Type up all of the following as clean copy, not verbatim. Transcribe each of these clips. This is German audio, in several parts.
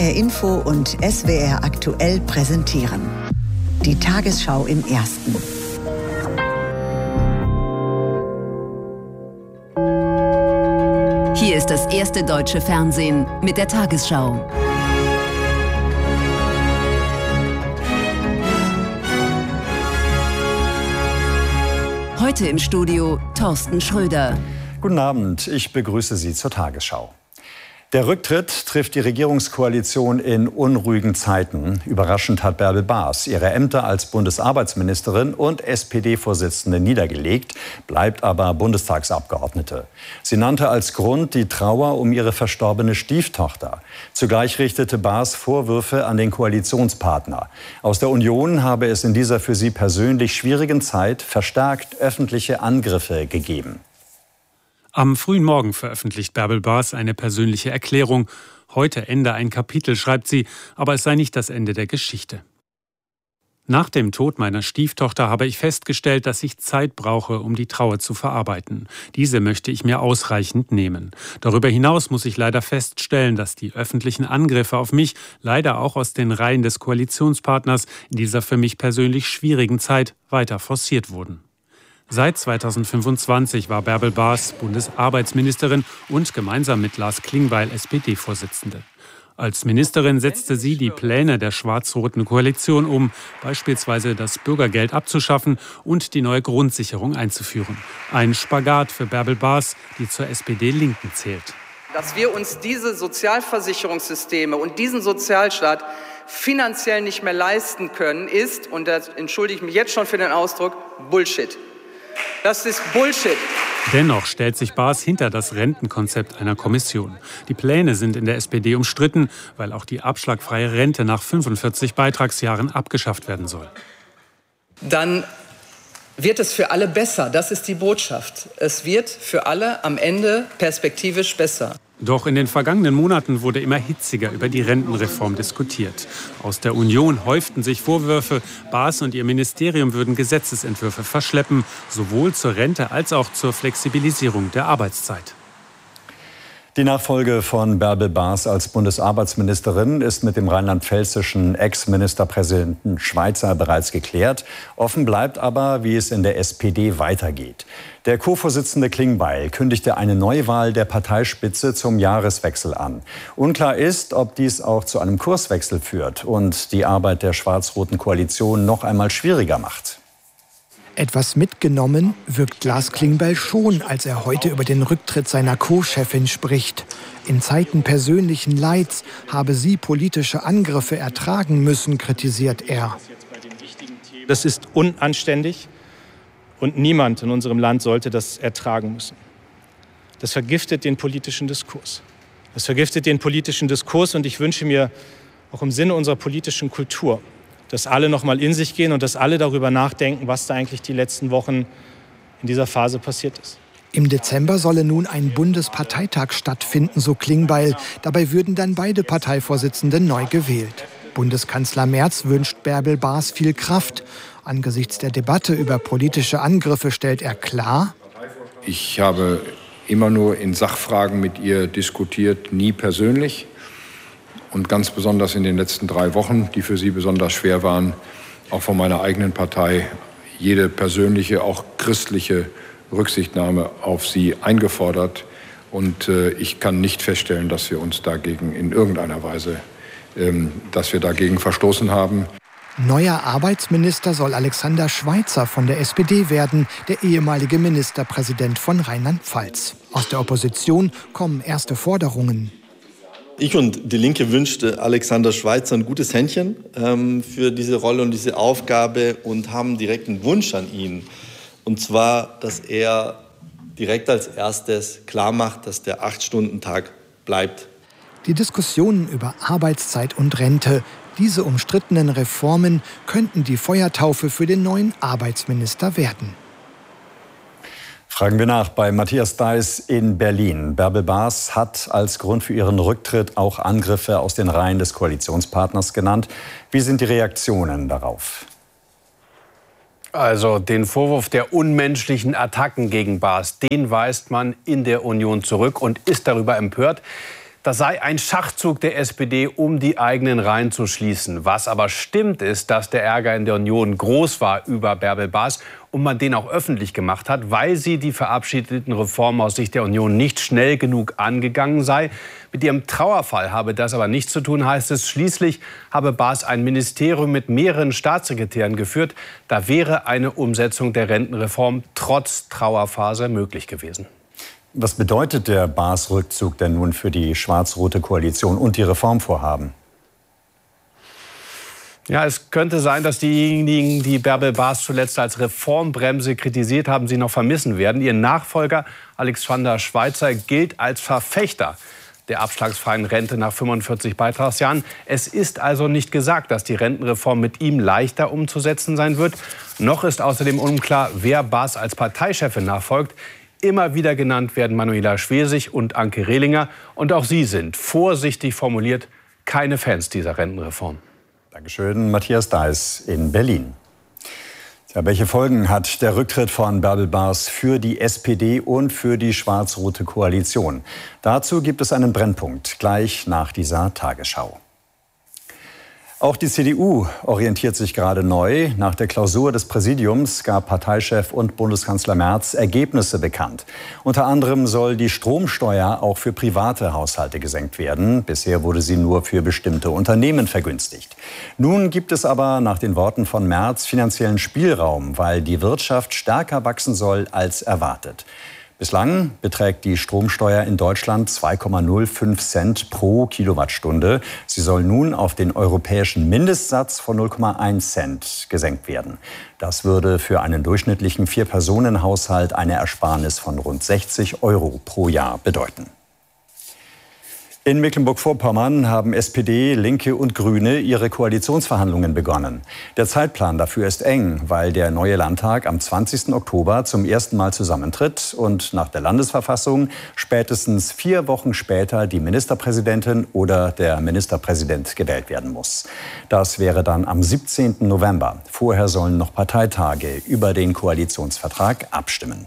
HR Info und SWR Aktuell präsentieren. Die Tagesschau im Ersten. Hier ist das erste deutsche Fernsehen mit der Tagesschau. Heute im Studio Thorsten Schröder. Guten Abend, ich begrüße Sie zur Tagesschau. Der Rücktritt trifft die Regierungskoalition in unruhigen Zeiten. Überraschend hat Bärbel Baas ihre Ämter als Bundesarbeitsministerin und SPD-Vorsitzende niedergelegt, bleibt aber Bundestagsabgeordnete. Sie nannte als Grund die Trauer um ihre verstorbene Stieftochter. Zugleich richtete Baas Vorwürfe an den Koalitionspartner. Aus der Union habe es in dieser für sie persönlich schwierigen Zeit verstärkt öffentliche Angriffe gegeben. Am frühen Morgen veröffentlicht Bärbel Baas eine persönliche Erklärung. Heute ende ein Kapitel, schreibt sie, aber es sei nicht das Ende der Geschichte. Nach dem Tod meiner Stieftochter habe ich festgestellt, dass ich Zeit brauche, um die Trauer zu verarbeiten. Diese möchte ich mir ausreichend nehmen. Darüber hinaus muss ich leider feststellen, dass die öffentlichen Angriffe auf mich leider auch aus den Reihen des Koalitionspartners in dieser für mich persönlich schwierigen Zeit weiter forciert wurden. Seit 2025 war Bärbel Baas Bundesarbeitsministerin und gemeinsam mit Lars Klingbeil SPD-Vorsitzende. Als Ministerin setzte sie die Pläne der schwarz-roten Koalition um, beispielsweise das Bürgergeld abzuschaffen und die neue Grundsicherung einzuführen. Ein Spagat für Bärbel Baas, die zur SPD-Linken zählt. Dass wir uns diese Sozialversicherungssysteme und diesen Sozialstaat finanziell nicht mehr leisten können, ist, und da entschuldige ich mich jetzt schon für den Ausdruck, Bullshit. Das ist Bullshit. Dennoch stellt sich Baas hinter das Rentenkonzept einer Kommission. Die Pläne sind in der SPD umstritten, weil auch die abschlagfreie Rente nach 45 Beitragsjahren abgeschafft werden soll. Dann wird es für alle besser. Das ist die Botschaft. Es wird für alle am Ende perspektivisch besser. Doch in den vergangenen Monaten wurde immer hitziger über die Rentenreform diskutiert. Aus der Union häuften sich Vorwürfe, Baas und ihr Ministerium würden Gesetzesentwürfe verschleppen, sowohl zur Rente als auch zur Flexibilisierung der Arbeitszeit. Die Nachfolge von Bärbel Baas als Bundesarbeitsministerin ist mit dem rheinland-pfälzischen Ex-Ministerpräsidenten Schweizer bereits geklärt. Offen bleibt aber, wie es in der SPD weitergeht. Der Co-Vorsitzende Klingbeil kündigte eine Neuwahl der Parteispitze zum Jahreswechsel an. Unklar ist, ob dies auch zu einem Kurswechsel führt und die Arbeit der schwarz-roten Koalition noch einmal schwieriger macht. Etwas mitgenommen wirkt Lars Klingbeil schon, als er heute über den Rücktritt seiner Co-Chefin spricht. In Zeiten persönlichen Leids habe sie politische Angriffe ertragen müssen, kritisiert er. Das ist unanständig und niemand in unserem Land sollte das ertragen müssen. Das vergiftet den politischen Diskurs. Das vergiftet den politischen Diskurs und ich wünsche mir auch im Sinne unserer politischen Kultur, dass alle noch mal in sich gehen und dass alle darüber nachdenken, was da eigentlich die letzten Wochen in dieser Phase passiert ist. Im Dezember solle nun ein Bundesparteitag stattfinden, so Klingbeil. Dabei würden dann beide Parteivorsitzende neu gewählt. Bundeskanzler Merz wünscht Bärbel Baas viel Kraft. Angesichts der Debatte über politische Angriffe stellt er klar: Ich habe immer nur in Sachfragen mit ihr diskutiert, nie persönlich. Und ganz besonders in den letzten 3 Wochen, die für sie besonders schwer waren, auch von meiner eigenen Partei, jede persönliche, auch christliche Rücksichtnahme auf sie eingefordert. Und ich kann nicht feststellen, dass wir uns dagegen in irgendeiner Weise, dass wir dagegen verstoßen haben. Neuer Arbeitsminister soll Alexander Schweitzer von der SPD werden, der ehemalige Ministerpräsident von Rheinland-Pfalz. Aus der Opposition kommen erste Forderungen. Ich und die Linke wünschte Alexander Schweitzer ein gutes Händchen für diese Rolle und diese Aufgabe und haben direkt einen Wunsch an ihn. Und zwar, dass er direkt als erstes klar macht, dass der 8-Stunden-Tag bleibt. Die Diskussionen über Arbeitszeit und Rente, diese umstrittenen Reformen könnten die Feuertaufe für den neuen Arbeitsminister werden. Fragen wir nach bei Matthias Deiß in Berlin. Bärbel Baas hat als Grund für ihren Rücktritt auch Angriffe aus den Reihen des Koalitionspartners genannt. Wie sind die Reaktionen darauf? Also den Vorwurf der unmenschlichen Attacken gegen Baas, den weist man in der Union zurück und ist darüber empört, das sei ein Schachzug der SPD, um die eigenen Reihen zu schließen. Was aber stimmt, ist, dass der Ärger in der Union groß war über Bärbel Baas und man den auch öffentlich gemacht hat, weil sie die verabschiedeten Reformen aus Sicht der Union nicht schnell genug angegangen sei. Mit ihrem Trauerfall habe das aber nichts zu tun, heißt es. Schließlich habe Baas ein Ministerium mit mehreren Staatssekretären geführt. Da wäre eine Umsetzung der Rentenreform trotz Trauerphase möglich gewesen. Was bedeutet der Baas-Rückzug denn nun für die schwarz-rote Koalition und die Reformvorhaben? Ja, es könnte sein, dass diejenigen, die Bärbel Baas zuletzt als Reformbremse kritisiert haben, sie noch vermissen werden. Ihr Nachfolger Alexander Schweitzer gilt als Verfechter der abschlagsfreien Rente nach 45 Beitragsjahren. Es ist also nicht gesagt, dass die Rentenreform mit ihm leichter umzusetzen sein wird. Noch ist außerdem unklar, wer Baas als Parteichefin nachfolgt. Immer wieder genannt werden Manuela Schwesig und Anke Rehlinger. Und auch sie sind, vorsichtig formuliert, keine Fans dieser Rentenreform. Dankeschön, Matthias Deiß in Berlin. Ja, welche Folgen hat der Rücktritt von Bärbel Baas für die SPD und für die schwarz-rote Koalition? Dazu gibt es einen Brennpunkt gleich nach dieser Tagesschau. Auch die CDU orientiert sich gerade neu. Nach der Klausur des Präsidiums gab Parteichef und Bundeskanzler Merz Ergebnisse bekannt. Unter anderem soll die Stromsteuer auch für private Haushalte gesenkt werden. Bisher wurde sie nur für bestimmte Unternehmen vergünstigt. Nun gibt es aber nach den Worten von Merz finanziellen Spielraum, weil die Wirtschaft stärker wachsen soll als erwartet. Bislang beträgt die Stromsteuer in Deutschland 2,05 Cent pro Kilowattstunde. Sie soll nun auf den europäischen Mindestsatz von 0,1 Cent gesenkt werden. Das würde für einen durchschnittlichen 4-Personen-Haushalt eine Ersparnis von rund 60 € pro Jahr bedeuten. In Mecklenburg-Vorpommern haben SPD, Linke und Grüne ihre Koalitionsverhandlungen begonnen. Der Zeitplan dafür ist eng, weil der neue Landtag am 20. Oktober zum ersten Mal zusammentritt und nach der Landesverfassung spätestens 4 Wochen später die Ministerpräsidentin oder der Ministerpräsident gewählt werden muss. Das wäre dann am 17. November. Vorher sollen noch Parteitage über den Koalitionsvertrag abstimmen.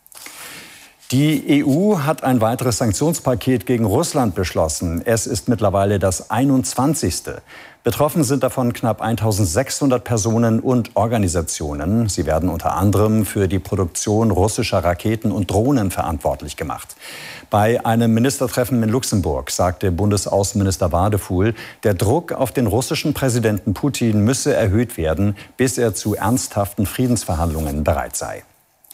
Die EU hat ein weiteres Sanktionspaket gegen Russland beschlossen. Es ist mittlerweile das 21. Betroffen sind davon knapp 1600 Personen und Organisationen. Sie werden unter anderem für die Produktion russischer Raketen und Drohnen verantwortlich gemacht. Bei einem Ministertreffen in Luxemburg sagte Bundesaußenminister Wadefuhl, der Druck auf den russischen Präsidenten Putin müsse erhöht werden, bis er zu ernsthaften Friedensverhandlungen bereit sei.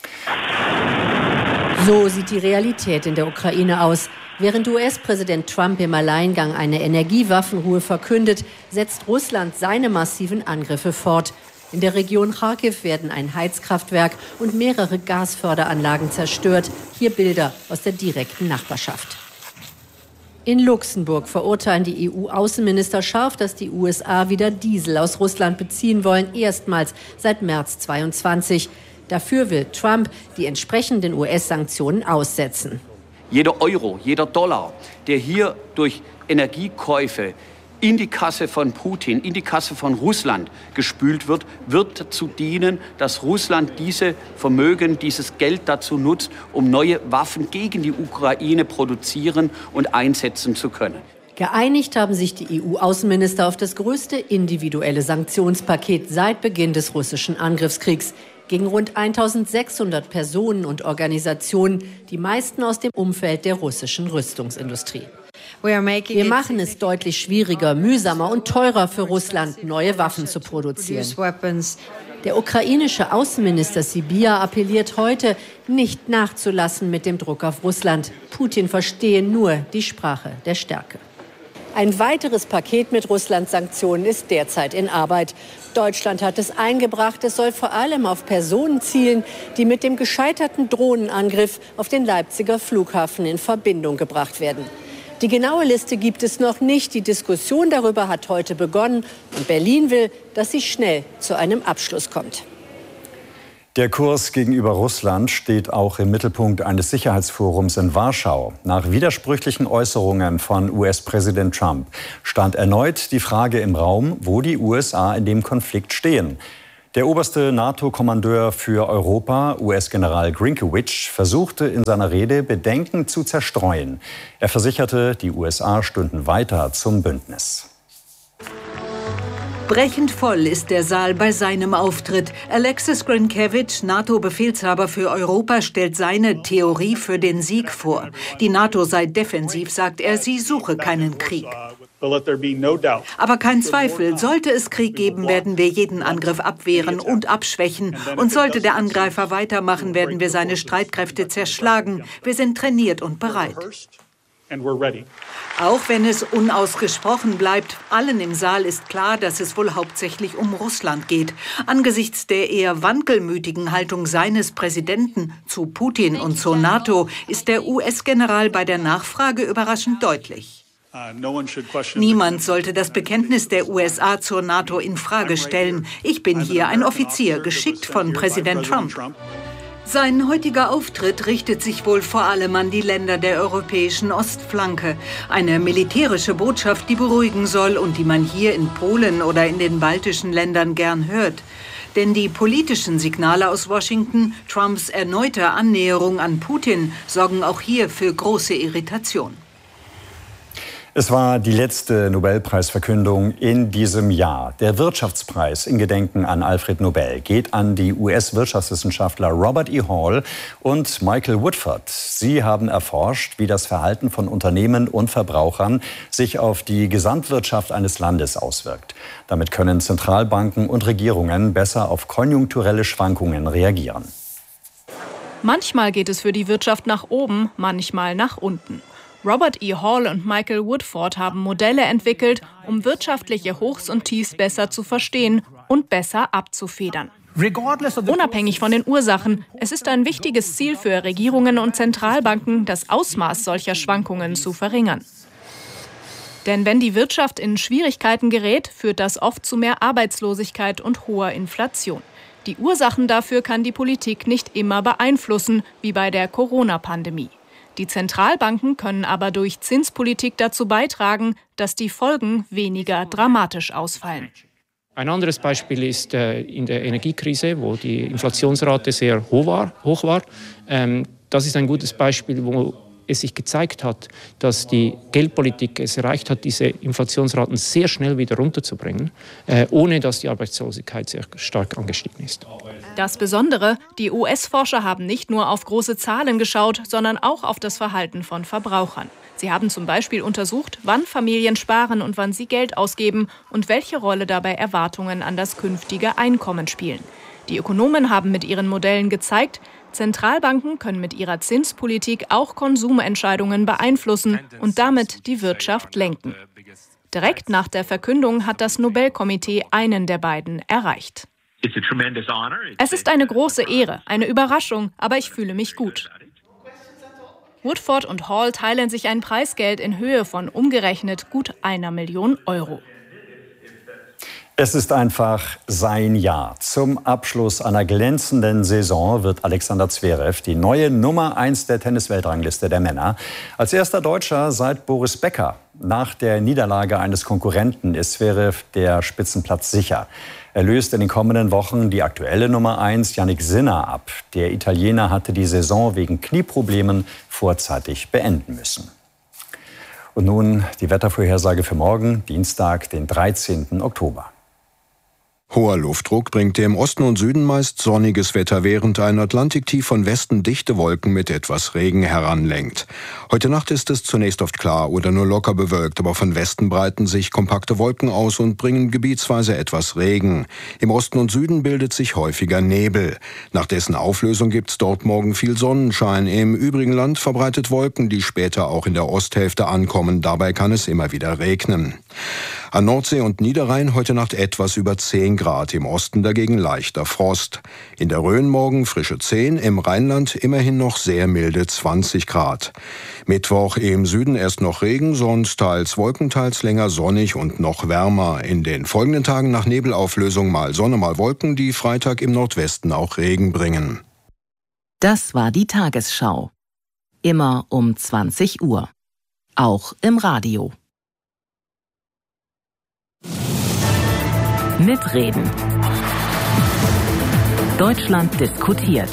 So sieht die Realität in der Ukraine aus. Während US-Präsident Trump im Alleingang eine Energiewaffenruhe verkündet, setzt Russland seine massiven Angriffe fort. In der Region Kharkiv werden ein Heizkraftwerk und mehrere Gasförderanlagen zerstört. Hier Bilder aus der direkten Nachbarschaft. In Luxemburg verurteilen die EU-Außenminister scharf, dass die USA wieder Diesel aus Russland beziehen wollen, erstmals seit März 2022. Dafür will Trump die entsprechenden US-Sanktionen aussetzen. Jeder Euro, jeder Dollar, der hier durch Energiekäufe in die Kasse von Putin, in die Kasse von Russland gespült wird, wird dazu dienen, dass Russland diese Vermögen, dieses Geld dazu nutzt, um neue Waffen gegen die Ukraine produzieren und einsetzen zu können. Geeinigt haben sich die EU-Außenminister auf das größte individuelle Sanktionspaket seit Beginn des russischen Angriffskriegs gegen rund 1600 Personen und Organisationen, die meisten aus dem Umfeld der russischen Rüstungsindustrie. Wir machen es deutlich schwieriger, mühsamer und teurer für Russland, neue Waffen zu produzieren. Der ukrainische Außenminister Sybiha appelliert heute, nicht nachzulassen mit dem Druck auf Russland. Putin verstehe nur die Sprache der Stärke. Ein weiteres Paket mit Russland-Sanktionen ist derzeit in Arbeit. Deutschland hat es eingebracht. Es soll vor allem auf Personen zielen, die mit dem gescheiterten Drohnenangriff auf den Leipziger Flughafen in Verbindung gebracht werden. Die genaue Liste gibt es noch nicht. Die Diskussion darüber hat heute begonnen. Und Berlin will, dass sie schnell zu einem Abschluss kommt. Der Kurs gegenüber Russland steht auch im Mittelpunkt eines Sicherheitsforums in Warschau. Nach widersprüchlichen Äußerungen von US-Präsident Trump stand erneut die Frage im Raum, wo die USA in dem Konflikt stehen. Der oberste NATO-Kommandeur für Europa, US-General Grynkewicz, versuchte in seiner Rede Bedenken zu zerstreuen. Er versicherte, die USA stünden weiter zum Bündnis. Brechend voll ist der Saal bei seinem Auftritt. Alexis Grynkewicz, NATO-Befehlshaber für Europa, stellt seine Theorie für den Sieg vor. Die NATO sei defensiv, sagt er, sie suche keinen Krieg. Aber kein Zweifel, sollte es Krieg geben, werden wir jeden Angriff abwehren und abschwächen. Und sollte der Angreifer weitermachen, werden wir seine Streitkräfte zerschlagen. Wir sind trainiert und bereit. Auch wenn es unausgesprochen bleibt, allen im Saal ist klar, dass es wohl hauptsächlich um Russland geht. Angesichts der eher wankelmütigen Haltung seines Präsidenten zu Putin und zur NATO ist der US-General bei der Nachfrage überraschend deutlich. Niemand sollte das Bekenntnis der USA zur NATO in Frage stellen. Ich bin hier ein Offizier, geschickt von Präsident Trump. Sein heutiger Auftritt richtet sich wohl vor allem an die Länder der europäischen Ostflanke. Eine militärische Botschaft, die beruhigen soll und die man hier in Polen oder in den baltischen Ländern gern hört. Denn die politischen Signale aus Washington, Trumps erneute Annäherung an Putin, sorgen auch hier für große Irritation. Es war die letzte Nobelpreisverkündung in diesem Jahr. Der Wirtschaftspreis in Gedenken an Alfred Nobel geht an die US-Wirtschaftswissenschaftler Robert E. Hall und Michael Woodford. Sie haben erforscht, wie das Verhalten von Unternehmen und Verbrauchern sich auf die Gesamtwirtschaft eines Landes auswirkt. Damit können Zentralbanken und Regierungen besser auf konjunkturelle Schwankungen reagieren. Manchmal geht es für die Wirtschaft nach oben, manchmal nach unten. Robert E. Hall und Michael Woodford haben Modelle entwickelt, um wirtschaftliche Hochs und Tiefs besser zu verstehen und besser abzufedern. Unabhängig von den Ursachen, es ist ein wichtiges Ziel für Regierungen und Zentralbanken, das Ausmaß solcher Schwankungen zu verringern. Denn wenn die Wirtschaft in Schwierigkeiten gerät, führt das oft zu mehr Arbeitslosigkeit und hoher Inflation. Die Ursachen dafür kann die Politik nicht immer beeinflussen, wie bei der Corona-Pandemie. Die Zentralbanken können aber durch Zinspolitik dazu beitragen, dass die Folgen weniger dramatisch ausfallen. Ein anderes Beispiel ist in der Energiekrise, wo die Inflationsrate sehr hoch war. Das ist ein gutes Beispiel, wo es sich gezeigt hat, dass die Geldpolitik es erreicht hat, diese Inflationsraten sehr schnell wieder runterzubringen, ohne dass die Arbeitslosigkeit sehr stark angestiegen ist. Das Besondere, die US-Forscher haben nicht nur auf große Zahlen geschaut, sondern auch auf das Verhalten von Verbrauchern. Sie haben zum Beispiel untersucht, wann Familien sparen und wann sie Geld ausgeben und welche Rolle dabei Erwartungen an das künftige Einkommen spielen. Die Ökonomen haben mit ihren Modellen gezeigt, Zentralbanken können mit ihrer Zinspolitik auch Konsumentscheidungen beeinflussen und damit die Wirtschaft lenken. Direkt nach der Verkündung hat das Nobelkomitee einen der beiden erreicht. Es ist eine große Ehre, eine Überraschung, aber ich fühle mich gut. Woodford und Hall teilen sich ein Preisgeld in Höhe von umgerechnet gut 1 Million Euro. Es ist einfach sein Jahr. Zum Abschluss einer glänzenden Saison wird Alexander Zverev die neue Nummer 1 der Tennis-Weltrangliste der Männer. Als erster Deutscher seit Boris Becker. Nach der Niederlage eines Konkurrenten ist Zverev der Spitzenplatz sicher. Er löst in den kommenden Wochen die aktuelle Nummer 1 Jannik Sinner ab. Der Italiener hatte die Saison wegen Knieproblemen vorzeitig beenden müssen. Und nun die Wettervorhersage für morgen, Dienstag, den 13. Oktober. Hoher Luftdruck bringt im Osten und Süden meist sonniges Wetter, während ein Atlantiktief von Westen dichte Wolken mit etwas Regen heranlenkt. Heute Nacht ist es zunächst oft klar oder nur locker bewölkt, aber von Westen breiten sich kompakte Wolken aus und bringen gebietsweise etwas Regen. Im Osten und Süden bildet sich häufiger Nebel. Nach dessen Auflösung gibt's dort morgen viel Sonnenschein. Im übrigen Land verbreitet Wolken, die später auch in der Osthälfte ankommen. Dabei kann es immer wieder regnen. An Nordsee und Niederrhein heute Nacht etwas über 10 Grad, im Osten dagegen leichter Frost. In der Rhön morgen frische 10, im Rheinland immerhin noch sehr milde 20 Grad. Mittwoch im Süden erst noch Regen, sonst teils Wolken, teils länger sonnig und noch wärmer. In den folgenden Tagen nach Nebelauflösung mal Sonne, mal Wolken, die Freitag im Nordwesten auch Regen bringen. Das war die Tagesschau. Immer um 20 Uhr. Auch im Radio. Mitreden. Deutschland diskutiert.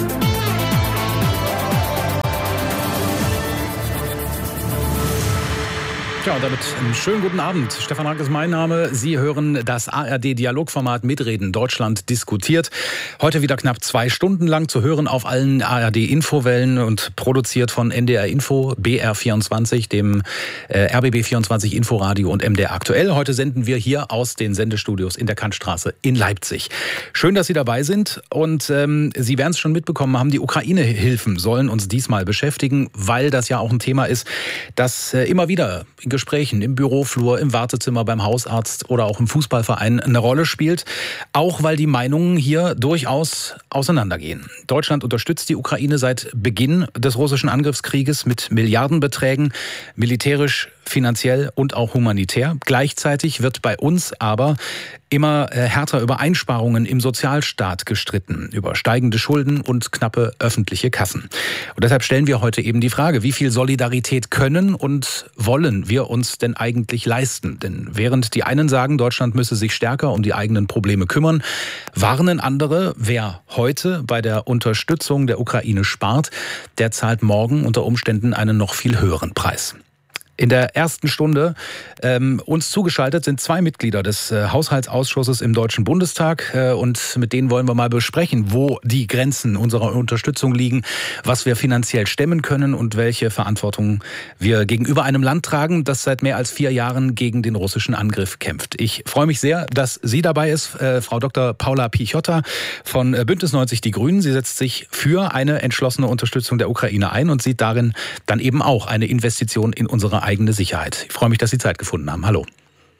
Ja, und damit einen schönen guten Abend. Stefan Rank ist mein Name. Sie hören das ARD-Dialogformat Mitreden Deutschland diskutiert. Heute wieder knapp 2 Stunden lang zu hören auf allen ARD-Infowellen und produziert von NDR Info, BR24, dem RBB24 Inforadio und MDR Aktuell. Heute senden wir hier aus den Sendestudios in der Kantstraße in Leipzig. Schön, dass Sie dabei sind. Und Sie werden es schon mitbekommen haben, die Ukraine-Hilfen sollen uns diesmal beschäftigen, weil das ja auch ein Thema ist, das immer wieder in Gesprächen im Büroflur, im Wartezimmer, beim Hausarzt oder auch im Fußballverein eine Rolle spielt. Auch weil die Meinungen hier durchaus auseinandergehen. Deutschland unterstützt die Ukraine seit Beginn des russischen Angriffskrieges mit Milliardenbeträgen, militärisch, finanziell und auch humanitär. Gleichzeitig wird bei uns aber immer härter über Einsparungen im Sozialstaat gestritten, über steigende Schulden und knappe öffentliche Kassen. Und deshalb stellen wir heute eben die Frage, wie viel Solidarität können und wollen wir uns denn eigentlich leisten? Denn während die einen sagen, Deutschland müsse sich stärker um die eigenen Probleme kümmern, warnen andere, wer heute bei der Unterstützung der Ukraine spart, der zahlt morgen unter Umständen einen noch viel höheren Preis. In der ersten Stunde uns zugeschaltet sind 2 Mitglieder des Haushaltsausschusses im Deutschen Bundestag und mit denen wollen wir mal besprechen, wo die Grenzen unserer Unterstützung liegen, was wir finanziell stemmen können und welche Verantwortung wir gegenüber einem Land tragen, das seit mehr als 4 Jahren gegen den russischen Angriff kämpft. Ich freue mich sehr, dass sie dabei ist, Frau Dr. Paula Pichotta von Bündnis 90 Die Grünen. Sie setzt sich für eine entschlossene Unterstützung der Ukraine ein und sieht darin dann eben auch eine Investition in unsere eigene Sicherheit. Ich freue mich, dass Sie Zeit gefunden haben. Hallo.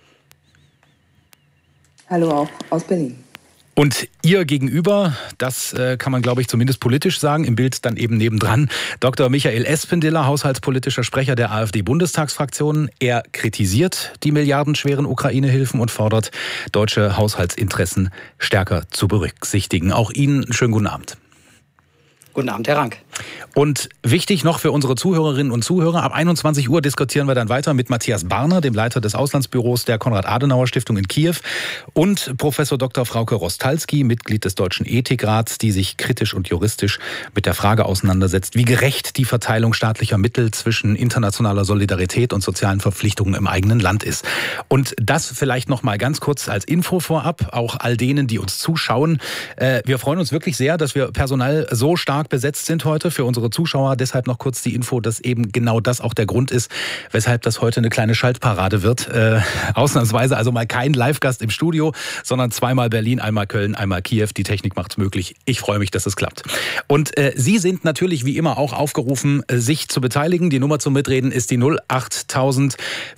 Hallo auch aus Berlin. Und ihr gegenüber, das kann man, glaube ich, zumindest politisch sagen, im Bild dann eben nebendran, Dr. Michael Espendiller, haushaltspolitischer Sprecher der AfD-Bundestagsfraktion. Er kritisiert die milliardenschweren Ukraine-Hilfen und fordert, deutsche Haushaltsinteressen stärker zu berücksichtigen. Auch Ihnen einen schönen guten Abend. Guten Abend, Herr Rank. Und wichtig noch für unsere Zuhörerinnen und Zuhörer, ab 21 Uhr diskutieren wir dann weiter mit Matthias Barner, dem Leiter des Auslandsbüros der Konrad-Adenauer-Stiftung in Kiew, und Professor Dr. Frauke Rostalski, Mitglied des Deutschen Ethikrats, die sich kritisch und juristisch mit der Frage auseinandersetzt, wie gerecht die Verteilung staatlicher Mittel zwischen internationaler Solidarität und sozialen Verpflichtungen im eigenen Land ist. Und das vielleicht noch mal ganz kurz als Info vorab, auch all denen, die uns zuschauen. Wir freuen uns wirklich sehr, dass wir personell so stark besetzt sind heute für unsere Zuschauer. Deshalb noch kurz die Info, dass eben genau das auch der Grund ist, weshalb das heute eine kleine Schaltparade wird. Ausnahmsweise also mal kein Live-Gast im Studio, sondern zweimal Berlin, einmal Köln, einmal Kiew. Die Technik macht's möglich. Ich freue mich, dass es klappt. Und Sie sind natürlich wie immer auch aufgerufen, sich zu beteiligen. Die Nummer zum Mitreden ist die 08000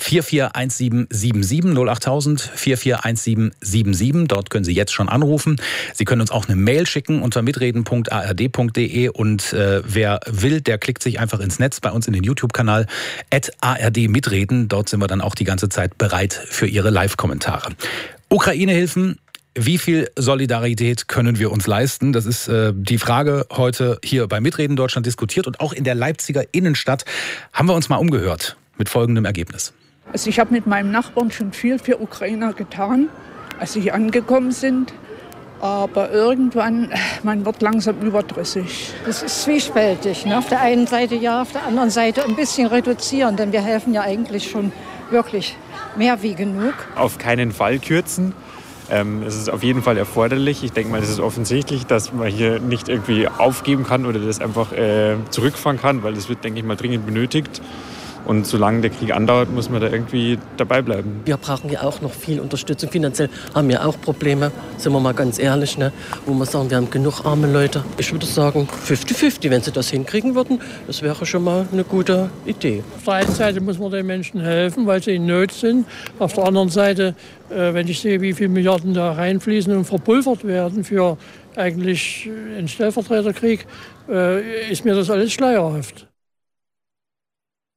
441777. 08000 441777. Dort können Sie jetzt schon anrufen. Sie können uns auch eine Mail schicken unter mitreden.ard.de und wer will, der klickt sich einfach ins Netz bei uns in den YouTube-Kanal @ARD-Mitreden. Dort sind wir dann auch die ganze Zeit bereit für Ihre Live-Kommentare. Ukraine-Hilfen. Wie viel Solidarität können wir uns leisten? Das ist die Frage heute hier bei Mitreden Deutschland diskutiert. Und auch in der Leipziger Innenstadt haben wir uns mal umgehört mit folgendem Ergebnis. Also ich habe mit meinem Nachbarn schon viel für Ukrainer getan, als sie hier angekommen sind. Aber irgendwann, man wird langsam überdrüssig. Das ist zwiespältig. Ne? Auf der einen Seite ja, auf der anderen Seite ein bisschen reduzieren. Denn wir helfen ja eigentlich schon wirklich mehr wie genug. Auf keinen Fall kürzen. Es ist auf jeden Fall erforderlich. Ich denke mal, es ist offensichtlich, dass man hier nicht irgendwie aufgeben kann oder das einfach zurückfahren kann, weil das wird, denke ich mal, dringend benötigt. Und solange der Krieg andauert, muss man da irgendwie dabei bleiben. Wir brauchen ja auch noch viel Unterstützung. Finanziell haben wir auch Probleme, sind wir mal ganz ehrlich, ne? Wo wir sagen, wir haben genug arme Leute. Ich würde sagen 50-50, wenn sie das hinkriegen würden. Das wäre schon mal eine gute Idee. Auf der einen Seite muss man den Menschen helfen, weil sie in Not sind. Auf der anderen Seite, wenn ich sehe, wie viele Milliarden da reinfließen und verpulvert werden für eigentlich einen Stellvertreterkrieg, ist mir das alles schleierhaft.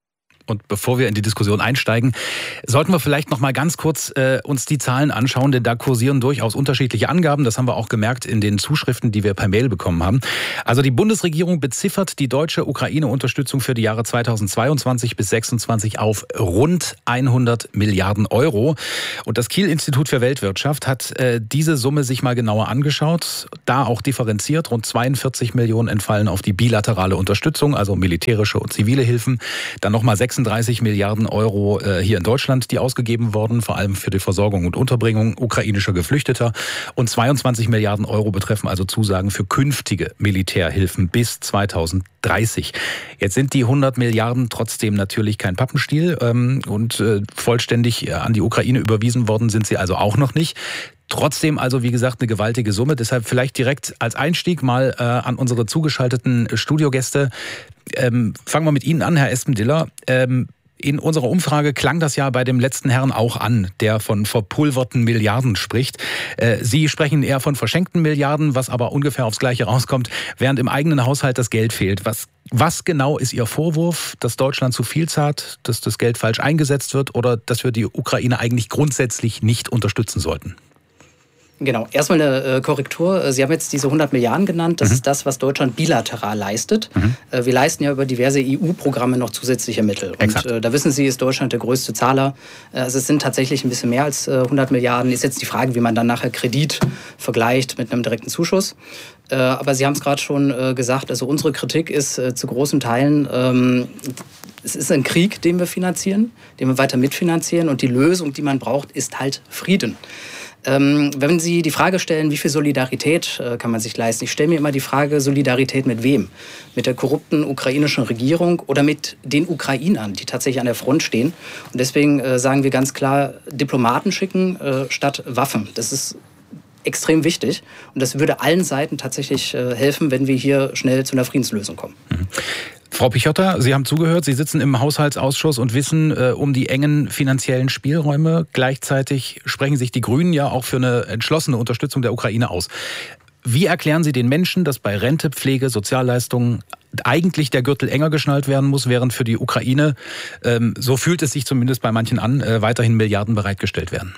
Und bevor wir in die Diskussion einsteigen, sollten wir vielleicht noch mal ganz kurz uns die Zahlen anschauen, denn da kursieren durchaus unterschiedliche Angaben. Das haben wir auch gemerkt in den Zuschriften, die wir per Mail bekommen haben. Also die Bundesregierung beziffert die deutsche Ukraine-Unterstützung für die Jahre 2022 bis 2026 auf rund 100 Milliarden Euro. Und das Kiel-Institut für Weltwirtschaft hat diese Summe sich mal genauer angeschaut, da auch differenziert. Rund 42 Millionen entfallen auf die bilaterale Unterstützung, also militärische und zivile Hilfen. Dann nochmal 36 Milliarden Euro hier in Deutschland, die ausgegeben wurden, vor allem für die Versorgung und Unterbringung ukrainischer Geflüchteter. Und 22 Milliarden Euro betreffen also Zusagen für künftige Militärhilfen bis 2030. Jetzt sind die 100 Milliarden trotzdem natürlich kein Pappenstiel und vollständig an die Ukraine überwiesen worden sind sie also auch noch nicht. Trotzdem also, wie gesagt, eine gewaltige Summe. Deshalb vielleicht direkt als Einstieg mal an unsere zugeschalteten Studiogäste. Fangen wir mit Ihnen an, Herr Espendiller. In unserer Umfrage klang das ja bei dem letzten Herrn auch an, der von verpulverten Milliarden spricht. Sie sprechen eher von verschenkten Milliarden, was aber ungefähr aufs Gleiche rauskommt, während im eigenen Haushalt das Geld fehlt. Was genau ist Ihr Vorwurf, dass Deutschland zu viel zahlt, dass das Geld falsch eingesetzt wird oder dass wir die Ukraine eigentlich grundsätzlich nicht unterstützen sollten? Genau, erstmal eine Korrektur. Sie haben jetzt diese 100 Milliarden genannt. Das ist das, was Deutschland bilateral leistet. Wir leisten ja über diverse EU-Programme noch zusätzliche Mittel. Und da wissen Sie, ist Deutschland der größte Zahler. Also es sind tatsächlich ein bisschen mehr als 100 Milliarden. Ist jetzt die Frage, wie man dann nachher Kredit vergleicht mit einem direkten Zuschuss. Aber Sie haben es gerade schon gesagt, also unsere Kritik ist zu großen Teilen, es ist ein Krieg, den wir finanzieren, den wir weiter mitfinanzieren. Und die Lösung, die man braucht, ist halt Frieden. Wenn Sie die Frage stellen, wie viel Solidarität kann man sich leisten? Ich stelle mir immer die Frage, Solidarität mit wem? Mit der korrupten ukrainischen Regierung oder mit den Ukrainern, die tatsächlich an der Front stehen? Und deswegen sagen wir ganz klar, Diplomaten schicken statt Waffen. Das ist extrem wichtig und das würde allen Seiten tatsächlich helfen, wenn wir hier schnell zu einer Friedenslösung kommen. Frau Pichotta, Sie haben zugehört, Sie sitzen im Haushaltsausschuss und wissen um die engen finanziellen Spielräume. Gleichzeitig sprechen sich die Grünen ja auch für eine entschlossene Unterstützung der Ukraine aus. Wie erklären Sie den Menschen, dass bei Rente, Pflege, Sozialleistungen eigentlich der Gürtel enger geschnallt werden muss, während für die Ukraine, so fühlt es sich zumindest bei manchen an, weiterhin Milliarden bereitgestellt werden?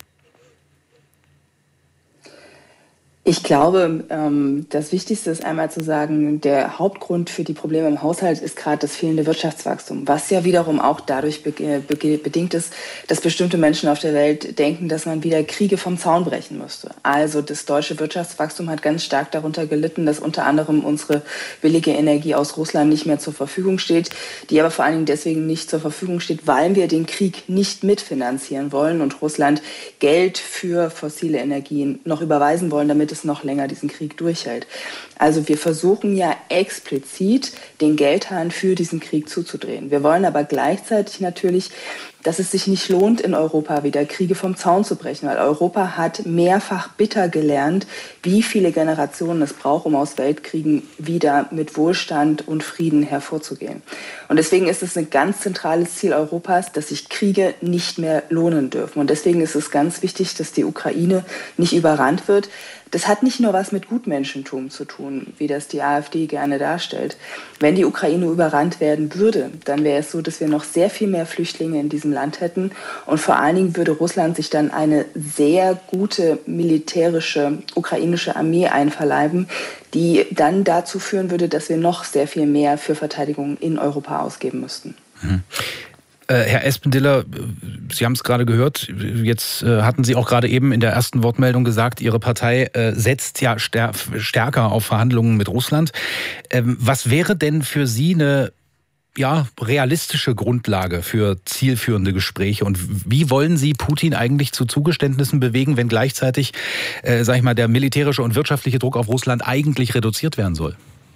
Ich glaube, das Wichtigste ist einmal zu sagen, der Hauptgrund für die Probleme im Haushalt ist gerade das fehlende Wirtschaftswachstum, was ja wiederum auch dadurch bedingt ist, dass bestimmte Menschen auf der Welt denken, dass man wieder Kriege vom Zaun brechen müsste. Also das deutsche Wirtschaftswachstum hat ganz stark darunter gelitten, dass unter anderem unsere billige Energie aus Russland nicht mehr zur Verfügung steht, die aber vor allen Dingen deswegen nicht zur Verfügung steht, weil wir den Krieg nicht mitfinanzieren wollen und Russland Geld für fossile Energien noch überweisen wollen, damit es noch länger diesen Krieg durchhält. Also wir versuchen ja explizit den Geldhahn für diesen Krieg zuzudrehen. Wir wollen aber gleichzeitig natürlich, dass es sich nicht lohnt, in Europa wieder Kriege vom Zaun zu brechen, weil Europa hat mehrfach bitter gelernt, wie viele Generationen es braucht, um aus Weltkriegen wieder mit Wohlstand und Frieden hervorzugehen. Und deswegen ist es ein ganz zentrales Ziel Europas, dass sich Kriege nicht mehr lohnen dürfen. Und deswegen ist es ganz wichtig, dass die Ukraine nicht überrannt wird. Das hat nicht nur was mit Gutmenschentum zu tun, wie das die AfD gerne darstellt. Wenn die Ukraine überrannt werden würde, dann wäre es so, dass wir noch sehr viel mehr Flüchtlinge in diesem Land hätten. Und vor allen Dingen würde Russland sich dann eine sehr gute militärische ukrainische Armee einverleiben, die dann dazu führen würde, dass wir noch sehr viel mehr für Verteidigung in Europa ausgeben müssten. Herr Espendiller, Sie haben es gerade gehört, jetzt hatten Sie auch gerade eben in der ersten Wortmeldung gesagt, Ihre Partei setzt ja stärker auf Verhandlungen mit Russland. Was wäre denn für Sie eine realistische Grundlage für zielführende Gespräche? Und wie wollen Sie Putin eigentlich zu Zugeständnissen bewegen, wenn gleichzeitig, der militärische und wirtschaftliche Druck auf Russland eigentlich reduziert werden soll?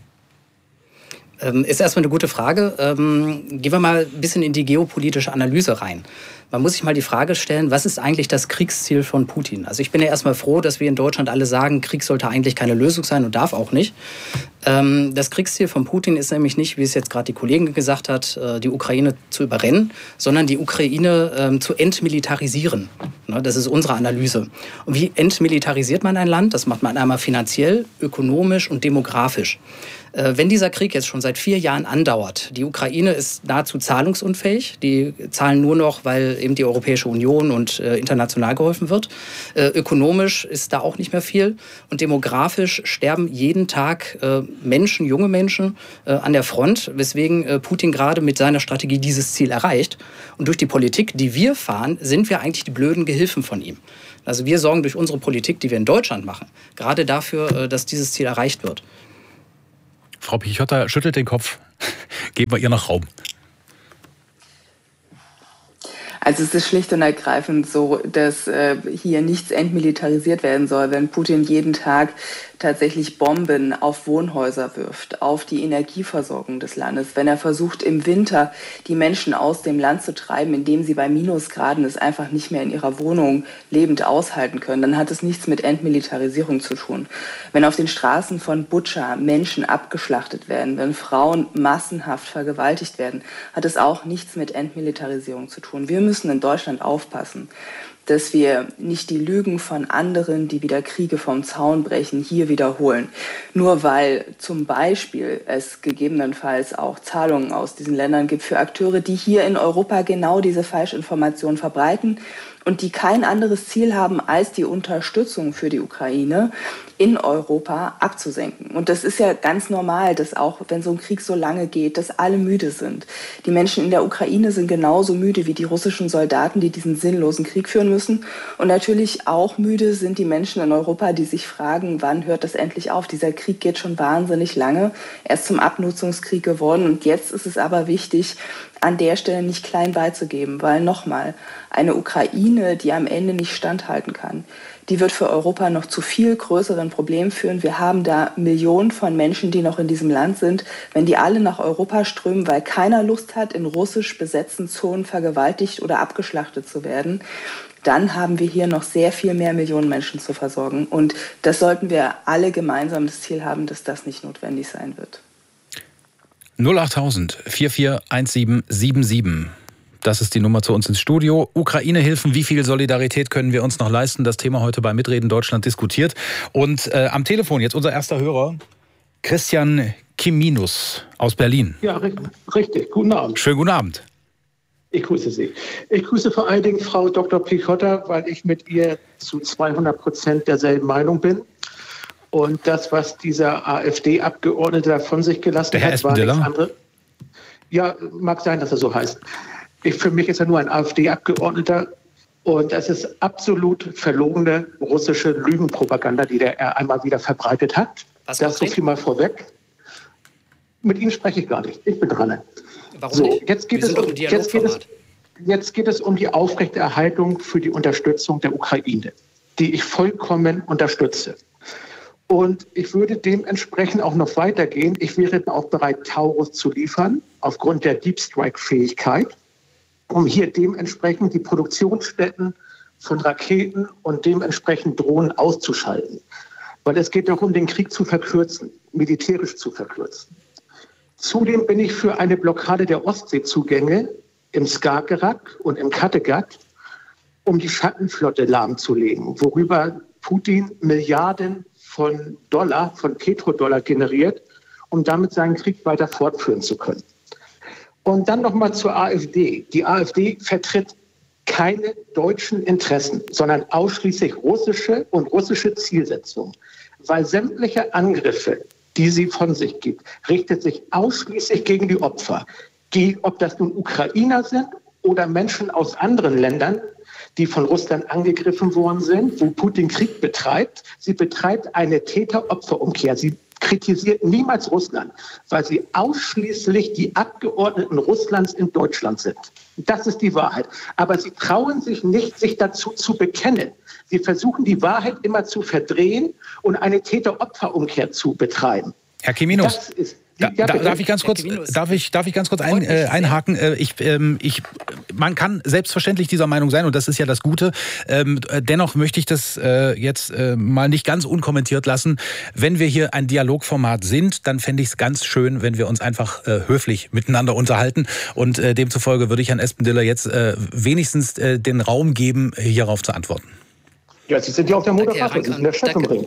Ist erstmal eine gute Frage. Gehen wir mal ein bisschen in die geopolitische Analyse rein. Man muss sich mal die Frage stellen, was ist eigentlich das Kriegsziel von Putin? Also ich bin ja erstmal froh, dass wir in Deutschland alle sagen, Krieg sollte eigentlich keine Lösung sein und darf auch nicht. Das Kriegsziel von Putin ist nämlich nicht, wie es jetzt gerade die Kollegin gesagt hat, die Ukraine zu überrennen, sondern die Ukraine zu entmilitarisieren. Das ist unsere Analyse. Und wie entmilitarisiert man ein Land? Das macht man einmal finanziell, ökonomisch und demografisch. Wenn dieser Krieg jetzt schon seit 4 Jahren andauert, die Ukraine ist nahezu zahlungsunfähig, die zahlen nur noch, weil eben die Europäische Union und international geholfen wird. Ökonomisch ist da auch nicht mehr viel und demografisch sterben jeden Tag Menschen, junge Menschen an der Front, weswegen Putin gerade mit seiner Strategie dieses Ziel erreicht. Und durch die Politik, die wir fahren, sind wir eigentlich die blöden Gehilfen von ihm. Also wir sorgen durch unsere Politik, die wir in Deutschland machen, gerade dafür, dass dieses Ziel erreicht wird. Frau Pichotta schüttelt den Kopf. Geben wir ihr noch Raum. Also es ist schlicht und ergreifend so, dass hier nichts entmilitarisiert werden soll, wenn Putin jeden Tag tatsächlich Bomben auf Wohnhäuser wirft, auf die Energieversorgung des Landes, wenn er versucht, im Winter die Menschen aus dem Land zu treiben, indem sie bei Minusgraden es einfach nicht mehr in ihrer Wohnung lebend aushalten können, dann hat es nichts mit Entmilitarisierung zu tun. Wenn auf den Straßen von Butscha Menschen abgeschlachtet werden, wenn Frauen massenhaft vergewaltigt werden, hat es auch nichts mit Entmilitarisierung zu tun. Wir müssen in Deutschland aufpassen, dass wir nicht die Lügen von anderen, die wieder Kriege vom Zaun brechen, hier wiederholen. Nur weil zum Beispiel es gegebenenfalls auch Zahlungen aus diesen Ländern gibt für Akteure, die hier in Europa genau diese Falschinformationen verbreiten und die kein anderes Ziel haben, als die Unterstützung für die Ukraine in Europa abzusenken. Und das ist ja ganz normal, dass auch, wenn so ein Krieg so lange geht, dass alle müde sind. Die Menschen in der Ukraine sind genauso müde wie die russischen Soldaten, die diesen sinnlosen Krieg führen müssen. Und natürlich auch müde sind die Menschen in Europa, die sich fragen, wann hört das endlich auf? Dieser Krieg geht schon wahnsinnig lange. Er ist zum Abnutzungskrieg geworden. Und jetzt ist es aber wichtig, an der Stelle nicht klein beizugeben, weil nochmal, eine Ukraine, die am Ende nicht standhalten kann, die wird für Europa noch zu viel größeren Problemen führen. Wir haben da Millionen von Menschen, die noch in diesem Land sind. Wenn die alle nach Europa strömen, weil keiner Lust hat, in russisch besetzten Zonen vergewaltigt oder abgeschlachtet zu werden, dann haben wir hier noch sehr viel mehr Millionen Menschen zu versorgen. Und das sollten wir alle gemeinsam das Ziel haben, dass das nicht notwendig sein wird. 08000 441777. Das ist die Nummer zu uns ins Studio. Ukraine-Hilfen, wie viel Solidarität können wir uns noch leisten? Das Thema heute bei Mitreden Deutschland diskutiert. Und am Telefon jetzt unser erster Hörer, Christian Kiminus aus Berlin. Ja, richtig. Guten Abend. Schönen guten Abend. Ich grüße Sie. Ich grüße vor allen Dingen Frau Dr. Pichotta, weil ich mit ihr zu 200% derselben Meinung bin. Und das, was dieser AfD-Abgeordnete da von sich gelassen hat, war nichts anderes. Ja, mag sein, dass er so heißt. Für mich ist er nur ein AfD-Abgeordneter. Und das ist absolut verlogene russische Lügenpropaganda, die er einmal wieder verbreitet hat. Das so viel mal vorweg. Mit Ihnen spreche ich gar nicht. Ich bin dran. Warum so, nicht? Jetzt geht es um die Aufrechterhaltung für die Unterstützung der Ukraine, die ich vollkommen unterstütze. Und ich würde dementsprechend auch noch weitergehen. Ich wäre auch bereit, Taurus zu liefern, aufgrund der Deep Strike-Fähigkeit, um hier dementsprechend die Produktionsstätten von Raketen und dementsprechend Drohnen auszuschalten. Weil es geht darum, den Krieg zu verkürzen, militärisch zu verkürzen. Zudem bin ich für eine Blockade der Ostseezugänge im Skagerrak und im Kattegat, um die Schattenflotte lahmzulegen, worüber Putin Milliarden von Dollar, von Petrodollar generiert, um damit seinen Krieg weiter fortführen zu können. Und dann nochmal zur AfD. Die AfD vertritt keine deutschen Interessen, sondern ausschließlich russische und russische Zielsetzungen. Weil sämtliche Angriffe, die sie von sich gibt, richtet sich ausschließlich gegen die Opfer. Ob das nun Ukrainer sind oder Menschen aus anderen Ländern, die von Russland angegriffen worden sind, wo Putin Krieg betreibt. Sie betreibt eine Täter-Opfer-Umkehr. Sie kritisiert niemals Russland, weil sie ausschließlich die Abgeordneten Russlands in Deutschland sind. Das ist die Wahrheit. Aber sie trauen sich nicht, sich dazu zu bekennen. Sie versuchen, die Wahrheit immer zu verdrehen und eine Täter-Opfer-Umkehr zu betreiben. Herr Kiminus, Darf ich ganz kurz einhaken? Man kann selbstverständlich dieser Meinung sein, und das ist ja das Gute. Dennoch möchte ich das jetzt mal nicht ganz unkommentiert lassen. Wenn wir hier ein Dialogformat sind, dann fände ich es ganz schön, wenn wir uns einfach höflich miteinander unterhalten. Und demzufolge würde ich Herrn Espendiller jetzt wenigstens den Raum geben, hierauf zu antworten. Ja, Sie sind ja auch der Moderator, Sie sind der Chef im Ring.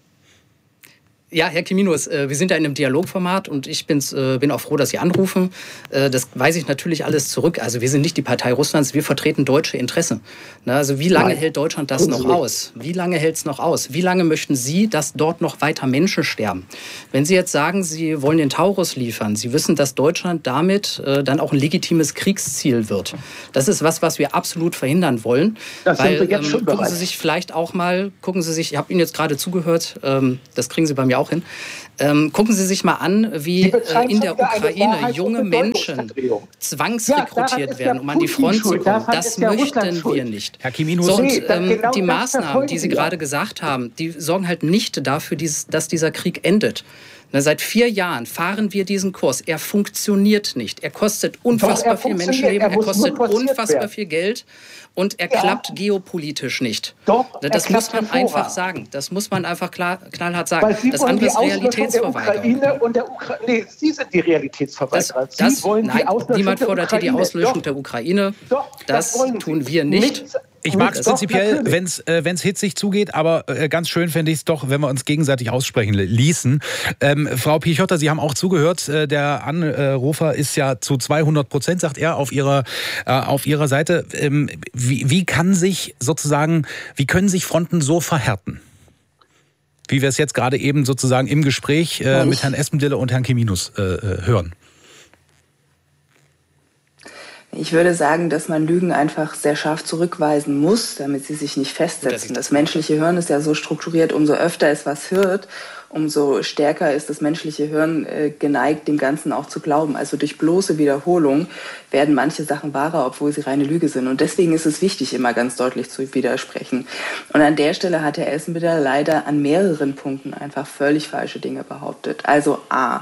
Ja, Herr Kiminus, wir sind ja in einem Dialogformat und ich bin auch froh, dass Sie anrufen. Das weise ich natürlich alles zurück. Also wir sind nicht die Partei Russlands, wir vertreten deutsche Interessen. Also wie lange hält Deutschland das noch aus? Wie lange hält es noch aus? Wie lange möchten Sie, dass dort noch weiter Menschen sterben? Wenn Sie jetzt sagen, Sie wollen den Taurus liefern, Sie wissen, dass Deutschland damit dann auch ein legitimes Kriegsziel wird. Das ist was wir absolut verhindern wollen. Das sind wir jetzt schon bereit. Gucken Sie sich vielleicht auch mal, ich habe Ihnen jetzt gerade zugehört, das kriegen Sie bei mir auch hin. Gucken Sie sich mal an, wie in der Ukraine junge Menschen zwangsrekrutiert werden, um an die Front zu kommen. Das möchten wir nicht. Herr Kiminus, so, und die Maßnahmen, die Sie gerade gesagt haben, die sorgen halt nicht dafür, dass dieser Krieg endet. Seit 4 Jahren fahren wir diesen Kurs. Er funktioniert nicht. Er kostet unfassbar viel Menschenleben, er kostet unfassbar viel Geld und er klappt geopolitisch nicht. Das muss man einfach sagen. Das muss man einfach knallhart sagen. Das andere ist Realitätsverweigerung. Sie sind die Realitätsverweigerer. Niemand fordert hier die Auslöschung der Ukraine. Das tun wir nicht. Ich mag es prinzipiell, wenn es hitzig zugeht, aber ganz schön fände ich es doch, wenn wir uns gegenseitig aussprechen ließen. Frau Pichotta, Sie haben auch zugehört. Der Anrufer ist ja zu 200%, sagt er, auf Ihrer Seite. Wie können sich Fronten so verhärten? Wie wir es jetzt gerade eben sozusagen im Gespräch mit Herrn Espendiller und Herrn Kiminus hören. Ich würde sagen, dass man Lügen einfach sehr scharf zurückweisen muss, damit sie sich nicht festsetzen. Das menschliche Hirn ist ja so strukturiert, umso öfter es was hört, umso stärker ist das menschliche Hirn geneigt, dem Ganzen auch zu glauben. Also durch bloße Wiederholung werden manche Sachen wahrer, obwohl sie reine Lüge sind. Und deswegen ist es wichtig, immer ganz deutlich zu widersprechen. Und an der Stelle hat Herr Espendiller leider an mehreren Punkten einfach völlig falsche Dinge behauptet. Also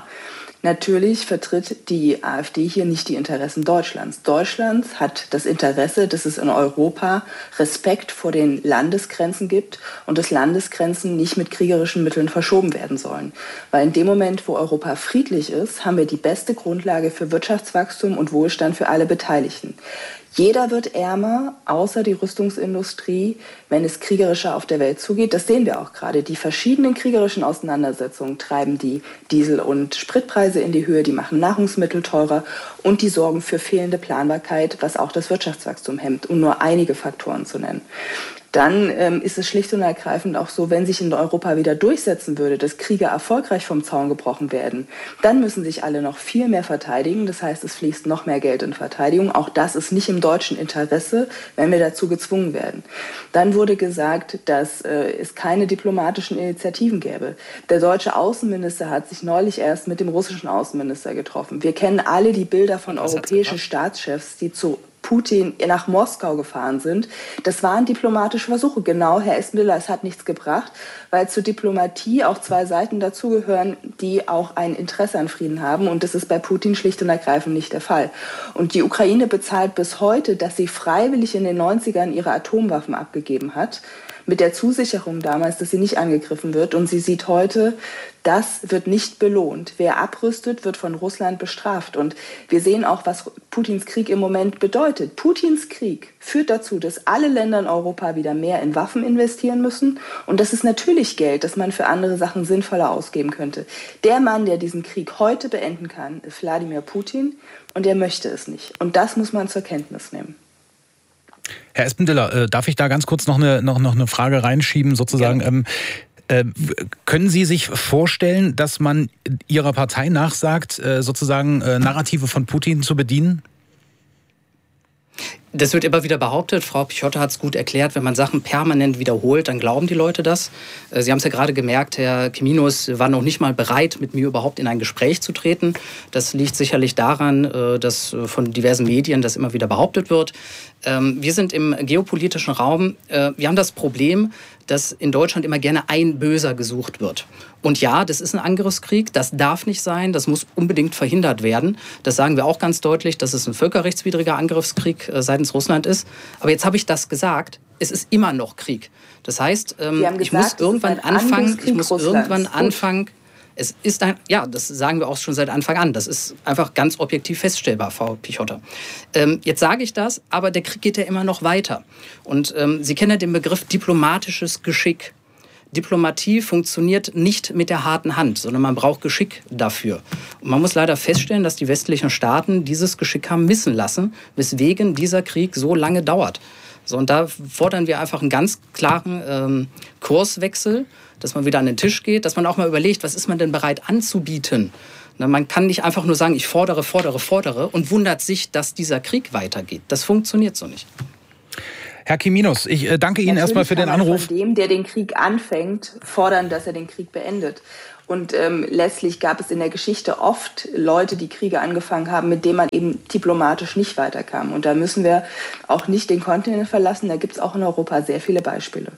natürlich vertritt die AfD hier nicht die Interessen Deutschlands. Deutschland hat das Interesse, dass es in Europa Respekt vor den Landesgrenzen gibt und dass Landesgrenzen nicht mit kriegerischen Mitteln verschoben werden sollen. Weil in dem Moment, wo Europa friedlich ist, haben wir die beste Grundlage für Wirtschaftswachstum und Wohlstand für alle Beteiligten. Jeder wird ärmer, außer die Rüstungsindustrie, wenn es kriegerischer auf der Welt zugeht. Das sehen wir auch gerade. Die verschiedenen kriegerischen Auseinandersetzungen treiben die Diesel- und Spritpreise in die Höhe, die machen Nahrungsmittel teurer und die sorgen für fehlende Planbarkeit, was auch das Wirtschaftswachstum hemmt, um nur einige Faktoren zu nennen. Dann ist es schlicht und ergreifend auch so, wenn sich in Europa wieder durchsetzen würde, dass Kriege erfolgreich vom Zaun gebrochen werden, dann müssen sich alle noch viel mehr verteidigen. Das heißt, es fließt noch mehr Geld in Verteidigung. Auch das ist nicht im deutschen Interesse, wenn wir dazu gezwungen werden. Dann wurde gesagt, dass es keine diplomatischen Initiativen gäbe. Der deutsche Außenminister hat sich neulich erst mit dem russischen Außenminister getroffen. Wir kennen alle die Bilder von europäischen Staatschefs, die zu Putin nach Moskau gefahren sind. Das waren diplomatische Versuche. Genau, Herr Espendiller, es hat nichts gebracht, weil zur Diplomatie auch 2 Seiten dazugehören, die auch ein Interesse an Frieden haben. Und das ist bei Putin schlicht und ergreifend nicht der Fall. Und die Ukraine bezahlt bis heute, dass sie freiwillig in den 90ern ihre Atomwaffen abgegeben hat, mit der Zusicherung damals, dass sie nicht angegriffen wird. Und sie sieht heute, das wird nicht belohnt. Wer abrüstet, wird von Russland bestraft. Und wir sehen auch, was Putins Krieg im Moment bedeutet. Putins Krieg führt dazu, dass alle Länder in Europa wieder mehr in Waffen investieren müssen. Und das ist natürlich Geld, das man für andere Sachen sinnvoller ausgeben könnte. Der Mann, der diesen Krieg heute beenden kann, ist Wladimir Putin. Und er möchte es nicht. Und das muss man zur Kenntnis nehmen. Herr Espendiller, darf ich da ganz kurz noch eine Frage reinschieben, sozusagen? Können Sie sich vorstellen, dass man Ihrer Partei nachsagt, sozusagen Narrative von Putin zu bedienen? Das wird immer wieder behauptet. Frau Pichotta hat es gut erklärt. Wenn man Sachen permanent wiederholt, dann glauben die Leute das. Sie haben es ja gerade gemerkt, Herr Kiminus war noch nicht mal bereit, mit mir überhaupt in ein Gespräch zu treten. Das liegt sicherlich daran, dass von diversen Medien das immer wieder behauptet wird. Wir sind im geopolitischen Raum. Wir haben das Problem, dass in Deutschland immer gerne ein Böser gesucht wird. Und ja, das ist ein Angriffskrieg, das darf nicht sein, das muss unbedingt verhindert werden. Das sagen wir auch ganz deutlich, dass es ein völkerrechtswidriger Angriffskrieg seitens Russland ist. Aber jetzt habe ich das gesagt, es ist immer noch Krieg. Das heißt, ich muss irgendwann anfangen, es ist das sagen wir auch schon seit Anfang an. Das ist einfach ganz objektiv feststellbar, Frau Pichotta. Jetzt sage ich das, aber der Krieg geht ja immer noch weiter. Und Sie kennen ja den Begriff diplomatisches Geschick. Diplomatie funktioniert nicht mit der harten Hand, sondern man braucht Geschick dafür. Und man muss leider feststellen, dass die westlichen Staaten dieses Geschick haben missen lassen, weswegen dieser Krieg so lange dauert. So, und da fordern wir einfach einen ganz klaren Kurswechsel, dass man wieder an den Tisch geht, dass man auch mal überlegt, was ist man denn bereit anzubieten. Na, man kann nicht einfach nur sagen, ich fordere und wundert sich, dass dieser Krieg weitergeht. Das funktioniert so nicht. Herr Kiminus, ich danke Ihnen erstmal für den Anruf. Von dem, der den Krieg anfängt, fordern, dass er den Krieg beendet. Und letztlich gab es in der Geschichte oft Leute, die Kriege angefangen haben, mit denen man eben diplomatisch nicht weiterkam. Und da müssen wir auch nicht den Kontinent verlassen. Da gibt es auch in Europa sehr viele Beispiele.